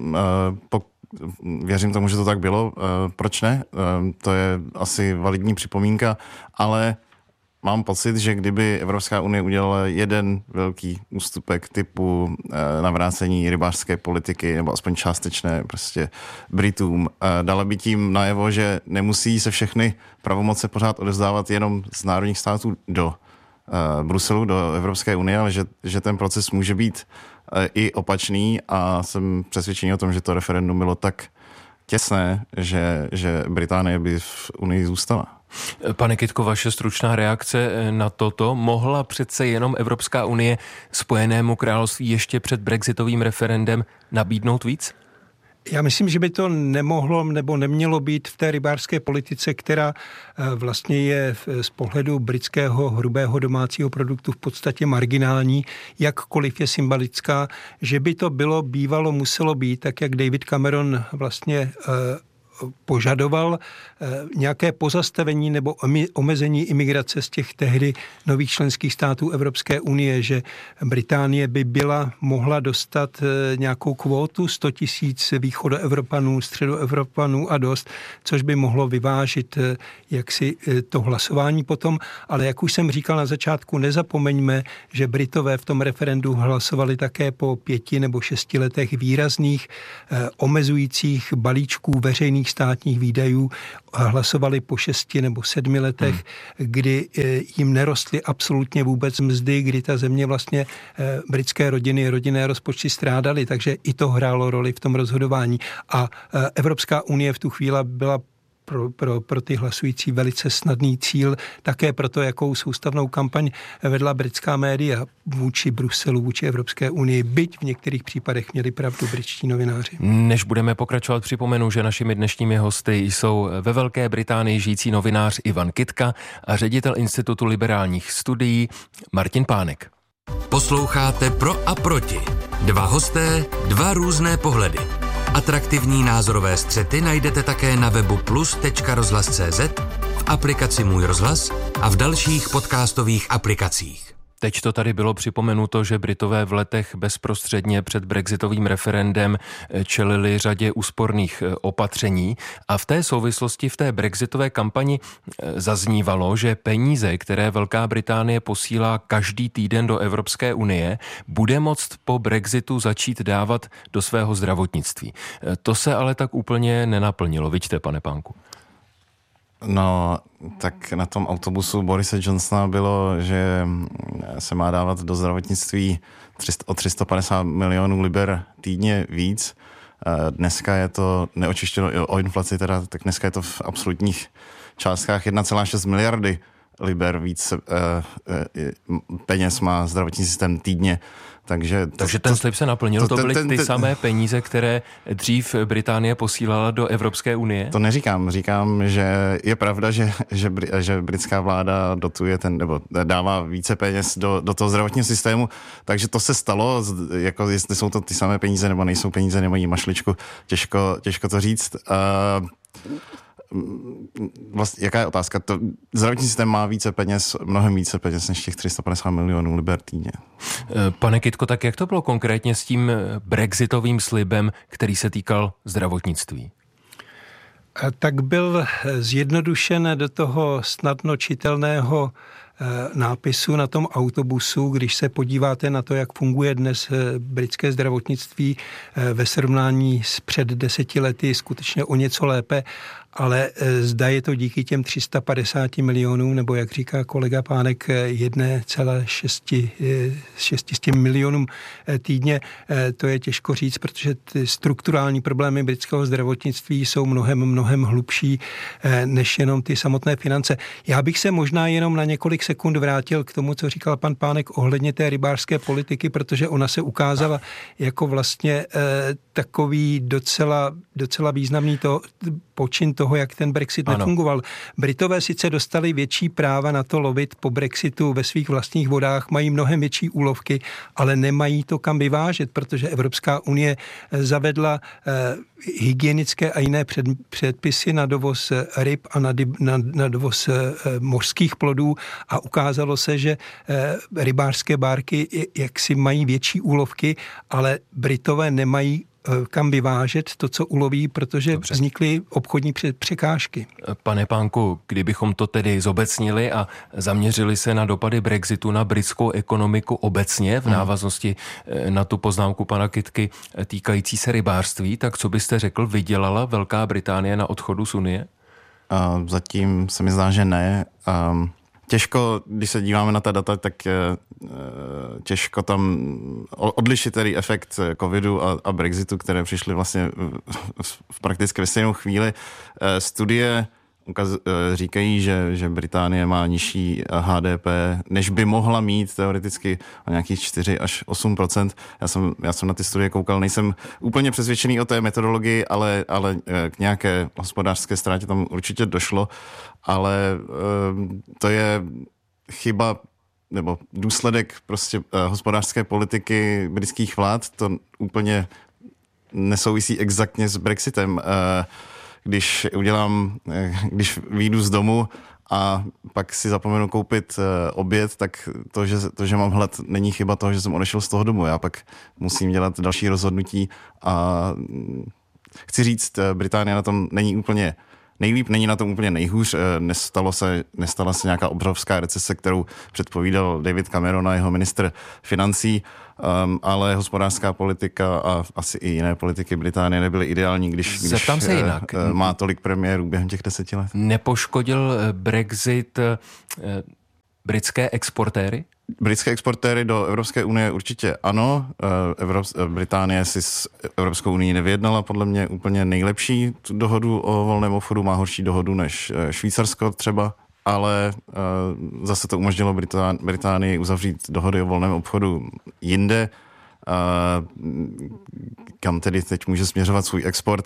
věřím tomu, že to tak bylo. Proč ne? To je asi validní připomínka, ale mám pocit, že kdyby Evropská unie udělala jeden velký ústupek typu navrácení rybářské politiky, nebo aspoň částečné prostě Britům, dala by tím najevo, že nemusí se všechny pravomoce pořád odevzdávat jenom z národních států do Bruselu, do Evropské unie, ale že ten proces může být i opačný a jsem přesvědčený o tom, že to referendum bylo tak těsné, že Británie by v Unii zůstala. Pane Kytko, vaše stručná reakce na toto. Mohla přece jenom Evropská unie Spojenému království ještě před brexitovým referendem nabídnout víc? Já myslím, že by to nemohlo nebo nemělo být v té rybářské politice, která vlastně je z pohledu britského hrubého domácího produktu v podstatě marginální, jakkoliv je symbolická, že by to bývalo muselo být, tak jak David Cameron vlastně požadoval nějaké pozastavení nebo omezení imigrace z těch tehdy nových členských států Evropské unie, že Británie by mohla dostat nějakou kvótu 100 000 východoevropanů, středoevropanů a dost, což by mohlo vyvážit jaksi to hlasování potom, ale jak už jsem říkal na začátku, nezapomeňme, že Britové v tom referendu hlasovali také po 5 nebo 6 letech výrazných omezujících balíčků veřejných státních výdajů, hlasovali po 6 nebo 7 letech, kdy jim nerostly absolutně vůbec mzdy, kdy ta země vlastně britské rodinné rozpočty strádaly, takže i to hrálo roli v tom rozhodování. A Evropská unie v tu chvíli byla pro ty hlasující velice snadný cíl, také proto, jakou soustavnou kampaň vedla britská média vůči Bruselu, vůči Evropské unii, byť v některých případech měli pravdu britští novináři. Než budeme pokračovat, připomenu, že našimi dnešními hosty jsou ve Velké Británii žijící novinář Ivan Kytka a ředitel Institutu liberálních studií Martin Pánek. Posloucháte Pro a proti. Dva hosté, dva různé pohledy. Atraktivní názorové střety najdete také na webu plus.rozhlas.cz, v aplikaci Můj rozhlas a v dalších podcastových aplikacích. Teď to tady bylo připomenuto, že Britové v letech bezprostředně před brexitovým referendem čelili řadě úsporných opatření a v té souvislosti v té brexitové kampani zaznívalo, že peníze, které Velká Británie posílá každý týden do Evropské unie, bude moct po brexitu začít dávat do svého zdravotnictví. To se ale tak úplně nenaplnilo, vidíte, pane Pánku? No, tak na tom autobusu Borise Johnsona bylo, že se má dávat do zdravotnictví o 350 milionů liber týdně víc. Dneska je to neočištěno o inflaci, teda, tak dneska je to v absolutních částkách 1,6 miliardy liber víc peněz má zdravotní systém týdně. Takže ten slib se naplnil, to byly ty samé peníze, které dřív Británie posílala do Evropské unie? To neříkám, říkám, že je pravda, že britská vláda dotuje nebo dává více peněz do toho zdravotního systému, takže to se stalo, jako jestli jsou to ty samé peníze nebo nejsou peníze, nemají mašličku, těžko to říct. Vlastně, jaká je otázka? Zdravotní systém má více peněz, mnohem více peněz než těch 350 milionů liber týdně. Pane Kytko, tak jak to bylo konkrétně s tím brexitovým slibem, který se týkal zdravotnictví? Tak byl zjednodušen do toho snadno čitelného nápisu na tom autobusu, když se podíváte na to, jak funguje dnes britské zdravotnictví ve srovnání s před 10 lety, skutečně o něco lépe, ale zda je to díky těm 350 milionům, nebo jak říká kolega Pánek, 1,6 milionům týdně, to je těžko říct, protože ty strukturální problémy britského zdravotnictví jsou mnohem hlubší než jenom ty samotné finance. Já bych se možná jenom na několik sekund vrátil k tomu, co říkal pan Pánek ohledně té rybářské politiky, protože ona se ukázala jako vlastně takový docela významný počin toho, jak ten Brexit nefungoval. Britové sice dostali větší práva na to lovit po Brexitu ve svých vlastních vodách, mají mnohem větší úlovky, ale nemají to kam vyvážet, protože Evropská unie zavedla hygienické a jiné předpisy na dovoz ryb a na dovoz mořských plodů a ukázalo se, že rybářské bárky jaksi mají větší úlovky, ale Britové nemají kam vyvážet to, co uloví, protože vznikly obchodní překážky. Pane Pánku, kdybychom to tedy zobecnili a zaměřili se na dopady Brexitu na britskou ekonomiku obecně v návaznosti na tu poznámku pana Kytky týkající se rybářství, tak co byste řekl, vydělala Velká Británie na odchodu z Unie? Zatím se mi zdá, že ne. Těžko, když se díváme na ta data, tak těžko tam odlišit tedy efekt covidu a Brexitu, které přišly vlastně v prakticky ve stejnou chvíli. Studie říkají, že Británie má nižší HDP, než by mohla mít teoreticky o nějakých 4 až 8%. Já jsem na ty studie koukal, nejsem úplně přesvědčený o té metodologii, ale k nějaké hospodářské ztrátě tam určitě došlo, ale to je chyba nebo důsledek prostě hospodářské politiky britských vlád, to úplně nesouvisí exaktně s Brexitem. Když vyjdu z domu a pak si zapomenu koupit oběd, tak to, že mám hlad, není chyba toho, že jsem odešel z toho domu. Já pak musím dělat další rozhodnutí a chci říct, Británie na tom není úplně nejlíp, není na tom úplně nejhůř. Nestala se nějaká obrovská recese, kterou předpovídal David Cameron a jeho ministr financí, ale hospodářská politika a asi i jiné politiky Británie nebyly ideální, když se jinak. Má tolik premiérů během těch 10 let. Nepoškodil Brexit britské exportéry? Britské exportéry do Evropské unie určitě ano. Británie si s Evropskou unii nevyjednala podle mě úplně nejlepší tu dohodu o volném obchodu, má horší dohodu než Švýcarsko třeba, ale zase to umožnilo Británii uzavřít dohody o volném obchodu jinde, kam tedy teď může směřovat svůj export.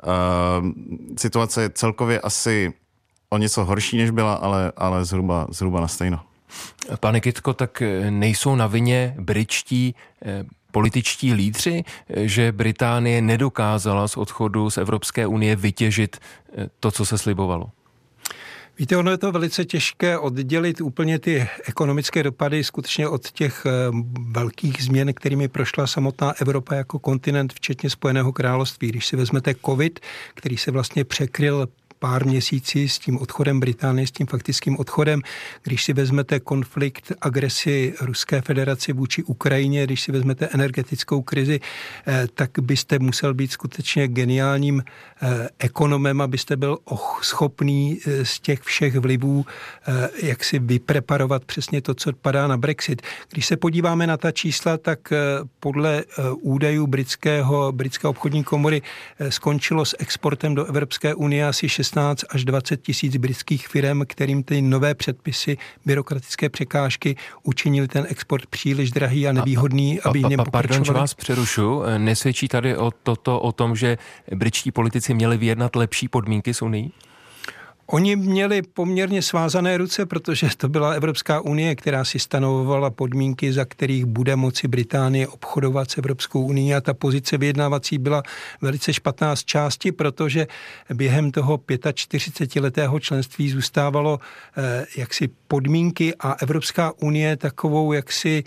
Situace je celkově asi o něco horší, než byla, ale zhruba na stejno. Pane Kytko, tak nejsou na vině britští političtí lídři, že Británie nedokázala z odchodu z Evropské unie vytěžit to, co se slibovalo? Víte, ono je to velice těžké oddělit úplně ty ekonomické dopady skutečně od těch velkých změn, kterými prošla samotná Evropa jako kontinent, včetně Spojeného království. Když si vezmete covid, který se vlastně překryl pár měsíci s tím odchodem Británie, s tím faktickým odchodem. Když si vezmete konflikt, agresi Ruské federace vůči Ukrajině, když si vezmete energetickou krizi, tak byste musel být skutečně geniálním ekonomem, abyste byl schopný z těch všech vlivů jak si vypreparovat přesně to, co padá na Brexit. Když se podíváme na ta čísla, tak podle údajů britské obchodní komory skončilo s exportem do Evropské unie asi 16 až 20 tisíc britských firem, kterým ty nové předpisy, byrokratické překážky učinili ten export příliš drahý a nevýhodný, aby v něm pokračovali. Pardon, že vás přerušu. Nesvědčí tady o tom, že britští politici měli vyjednat lepší podmínky s Unií? Oni měli poměrně svázané ruce, protože to byla Evropská unie, která si stanovovala podmínky, za kterých bude moci Británie obchodovat s Evropskou unií, a ta pozice vyjednávací byla velice špatná z části, protože během toho 45letého členství zůstávalo jaksi podmínky a Evropská unie takovou jaksi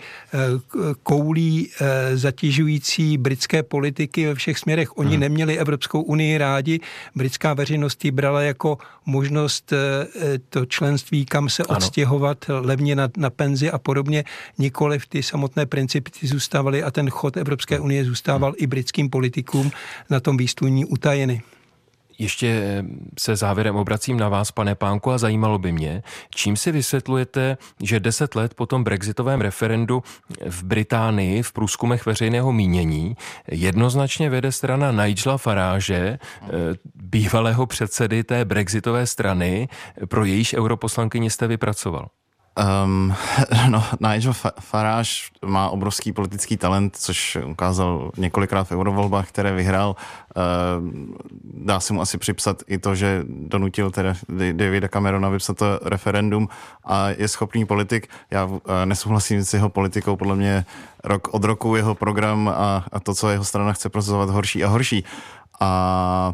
koulí zatěžující britské politiky ve všech směrech. Oni neměli Evropskou unii rádi, britská veřejnost ji brala jako možnost to členství, kam se odstěhovat levně na penzi a podobně. Nikoliv ty samotné principy zůstávaly a ten chod Evropské unie zůstával i britským politikům na tom výsluní utajeny. Ještě se závěrem obracím na vás, pane Pánku, a zajímalo by mě, čím si vysvětlujete, že 10 let po tom brexitovém referendu v Británii v průzkumech veřejného mínění jednoznačně vede strana Nigela Farage, bývalého předsedy té brexitové strany, pro jejíž europoslankyni jste vypracoval? Nigel Farage má obrovský politický talent, což ukázal několikrát v eurovolbách, které vyhrál. Dá se mu asi připsat i to, že donutil teda Davida Camerona vypsat to referendum a je schopný politik. Já nesouhlasím s jeho politikou, podle mě rok od roku jeho program a to, co jeho strana chce prosazovat, horší a horší. A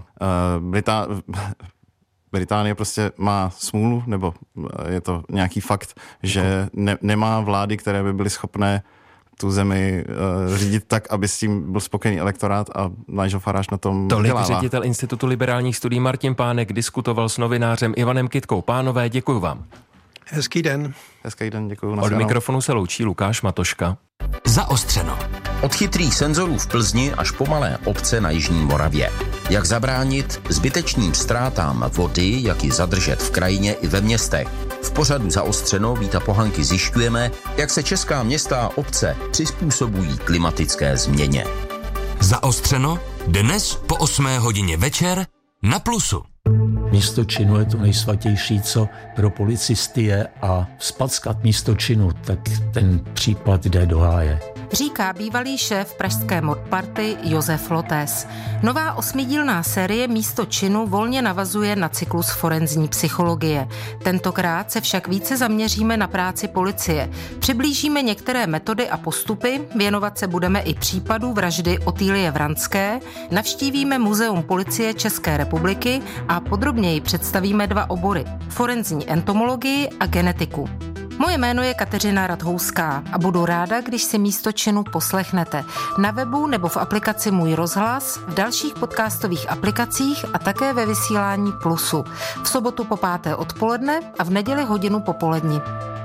Británie prostě má smůlu, nebo je to nějaký fakt, že nemá vlády, které by byly schopné tu zemi řídit tak, aby s tím byl spokojený elektorát a Nigel Farage na tom dělává. Tolik ředitel Institutu liberálních studií Martin Pánek diskutoval s novinářem Ivanem Kytkou. Pánové, děkuji vám. Hezký den. Hezký den, děkuji. Od mikrofonu se loučí Lukáš Matoška. Zaostřeno. Od chytrých senzorů v Plzni až po malé obce na jižní Moravě. Jak zabránit zbytečným ztrátám vody, jak ji zadržet v krajině i ve městech. V pořadu Zaostřeno Víta Pohanky zjišťujeme, jak se česká města a obce přizpůsobují klimatické změně. Zaostřeno dnes po 8 hodině večer na Plusu. Místo činu je to nejsvatější, co pro policisty je, a zpackat místo činu, tak ten případ jde do háje. Říká bývalý šéf pražské modparty Josef Lotes. Nová 8dílná série Místo činu volně navazuje na cyklus forenzní psychologie. Tentokrát se však více zaměříme na práci policie. Přiblížíme některé metody a postupy, věnovat se budeme i případu vraždy Otýlie Vranské, navštívíme Muzeum policie České republiky a podrobněji představíme 2 obory: forenzní entomologii a genetiku. Moje jméno je Kateřina Radhouská a budu ráda, když si Místo činu poslechnete na webu nebo v aplikaci Můj rozhlas, v dalších podcastových aplikacích a také ve vysílání Plusu. V sobotu po 5. odpoledne a v neděli hodinu popolední.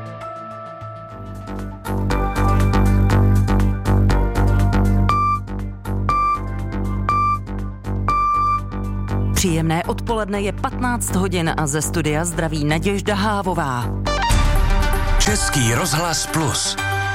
Příjemné odpoledne, je 15 hodin a ze studia zdraví Naděžda Hávová. Český rozhlas Plus.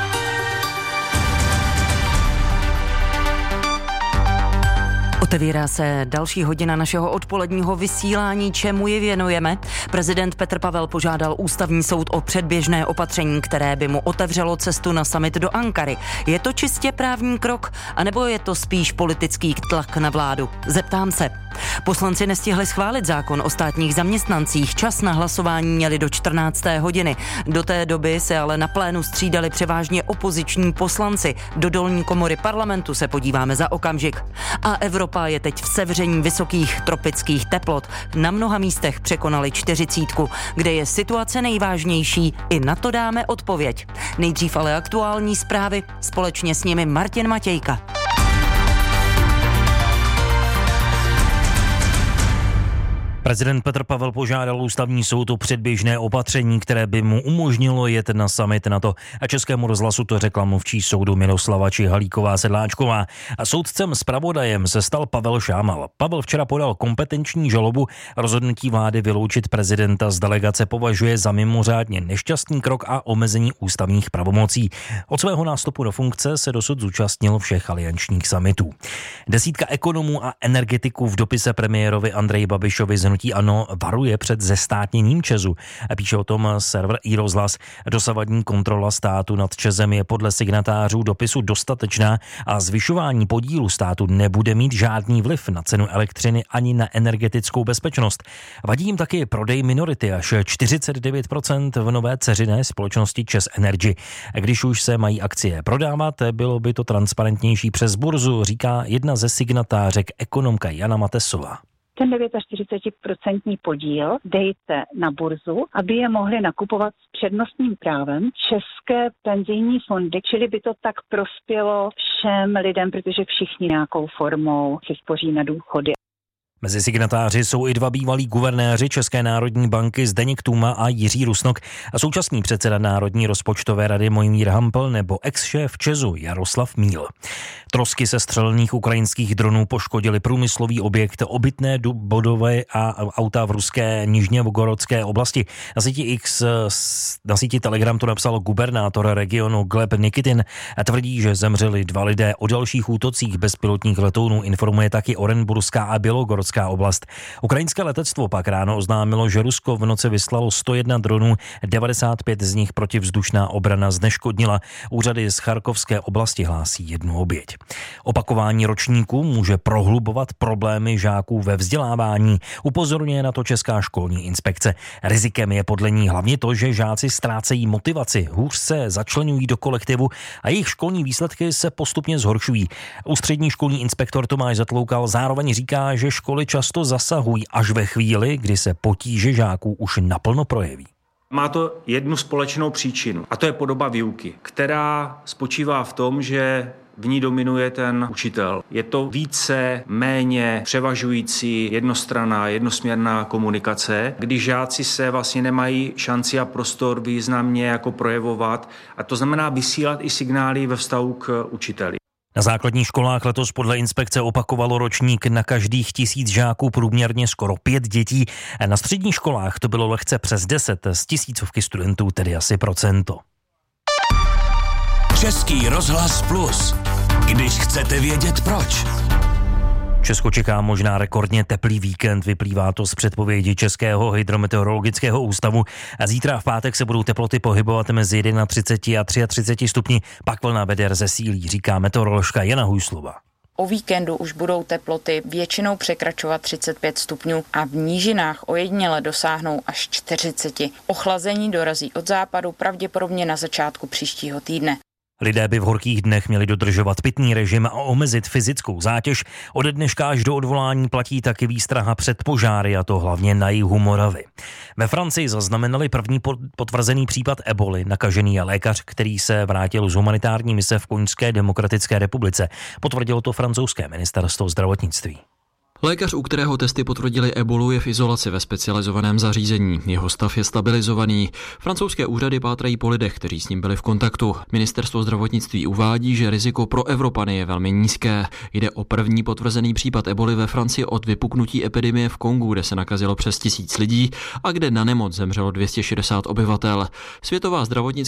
Otevírá se další hodina našeho odpoledního vysílání, čemu ji věnujeme. Prezident Petr Pavel požádal ústavní soud o předběžné opatření, které by mu otevřelo cestu na summit do Ankary. Je to čistě právní krok, anebo je to spíš politický tlak na vládu? Zeptám se. Poslanci nestihli schválit zákon o státních zaměstnancích. Čas na hlasování měli do 14. hodiny. Do té doby se ale na plénu střídali převážně opoziční poslanci. Do dolní komory parlamentu se podíváme za okamžik. A Evropa je teď v sevření vysokých tropických teplot. Na mnoha místech překonali 40, kde je situace nejvážnější. I na to dáme odpověď. Nejdřív ale aktuální zprávy, společně s nimi Martin Matějka. Prezident Petr Pavel požádal ústavní soud o předběžné opatření, které by mu umožnilo jet na summit NATO. A Českému rozhlasu to řekla mluvčí soudu Miroslava Čihalíková-Sedláčková. A soudcem zpravodajem se stal Pavel Šámal. Pavel včera podal kompetenční žalobu. Rozhodnutí vlády vyloučit prezidenta z delegace považuje za mimořádně nešťastný krok a omezení ústavních pravomocí. Od svého nástupu do funkce se dosud zúčastnil všech aliančních summitů. Desítka ekonomů a energetiků v dopise premiérovi Andreji Babišovi z hnutí ANO varuje před zestátněním ČEZu. Píše o tom server iRozhlas. Dosavadní kontrola státu nad ČEZem je podle signatářů dopisu dostatečná a zvyšování podílu státu nebude mít žádný vliv na cenu elektřiny ani na energetickou bezpečnost. Vadí jim taky prodej minority až 49% v nové dceřiné společnosti ČEZ Energy. Když už se mají akcie prodávat, bylo by to transparentnější přes burzu, říká jedna ze signatářek ekonomka Jana Matesová. Ten 49% podíl dejte na burzu, aby je mohli nakupovat s přednostním právem české penzijní fondy, čili by to tak prospělo všem lidem, protože všichni nějakou formou si spoří na důchody. Mezi signatáři jsou i 2 bývalí guvernéři České národní banky Zdeněk Tůma a Jiří Rusnok a současný předseda Národní rozpočtové rady Mojmír Hampl nebo ex-šéf ČEZu Jaroslav Míl. Trosky sestřelených ukrajinských dronů poškodily průmyslový objekt, obytné budovy a auta v ruské Nižněvgorodské oblasti. Na síti Telegram to napsal gubernátor regionu Gleb Nikitin a tvrdí, že zemřeli 2 lidé. O dalších útocích bezpilotních letounů informuje taky Orenburská a Bělogorodská oblast. Ukrajinské letectvo pak ráno oznámilo, že Rusko v noci vyslalo 101 dronů, 95 z nich protivzdušná obrana zneškodnila. Úřady z Charkovské oblasti hlásí 1 oběť. Opakování ročníků může prohlubovat problémy žáků ve vzdělávání, upozorňuje na to Česká školní inspekce. Rizikem je podle ní hlavně to, že žáci ztrácejí motivaci, hůř se začleňují do kolektivu a jejich školní výsledky se postupně zhoršují. Ústřední školní inspektor Tomáš Zatloukal zároveň říká, že školy často zasahují až ve chvíli, kdy se potíže žáků už naplno projeví. Má to jednu společnou příčinu a to je podoba výuky, která spočívá v tom, že v ní dominuje ten učitel. Je to více, méně převažující jednostranná, jednosměrná komunikace, kdy žáci se vlastně nemají šanci a prostor významně jako projevovat a to znamená vysílat i signály ve vztahu k učiteli. Na základních školách letos podle inspekce opakovalo ročník na každých 1000 žáků průměrně skoro 5 dětí. Na středních školách to bylo lehce přes 10 z 1000 studentů, tedy asi procento. Český rozhlas Plus. Když chcete vědět proč. Česko čeká možná rekordně teplý víkend, vyplývá to z předpovědi Českého hydrometeorologického ústavu. A zítra v pátek se budou teploty pohybovat mezi 31 a 33 stupni, pak vlna veder zesílí, říká meteoroložka Jana Hujslova. O víkendu už budou teploty většinou překračovat 35 stupňů a v nížinách ojediněle dosáhnou až 40. Ochlazení dorazí od západu pravděpodobně na začátku příštího týdne. Lidé by v horkých dnech měli dodržovat pitný režim a omezit fyzickou zátěž. Ode dneška až do odvolání platí taky výstraha před požáry, a to hlavně na jihu Moravy. Ve Francii zaznamenali první potvrzený případ eboli. Nakažený je lékař, který se vrátil z humanitární mise v Konžské demokratické republice. Potvrdilo to francouzské ministerstvo zdravotnictví. Lékař, u kterého testy potvrdili ebolu, je v izolaci ve specializovaném zařízení. Jeho stav je stabilizovaný. Francouzské úřady pátrají po lidech, kteří s ním byli v kontaktu. Ministerstvo zdravotnictví uvádí, že riziko pro Evropany je velmi nízké. Jde o první potvrzený případ eboli ve Francii od vypuknutí epidemie v Kongu, kde se nakazilo přes 1000 lidí a kde na nemoc zemřelo 260 obyvatel. Světová zdravotnická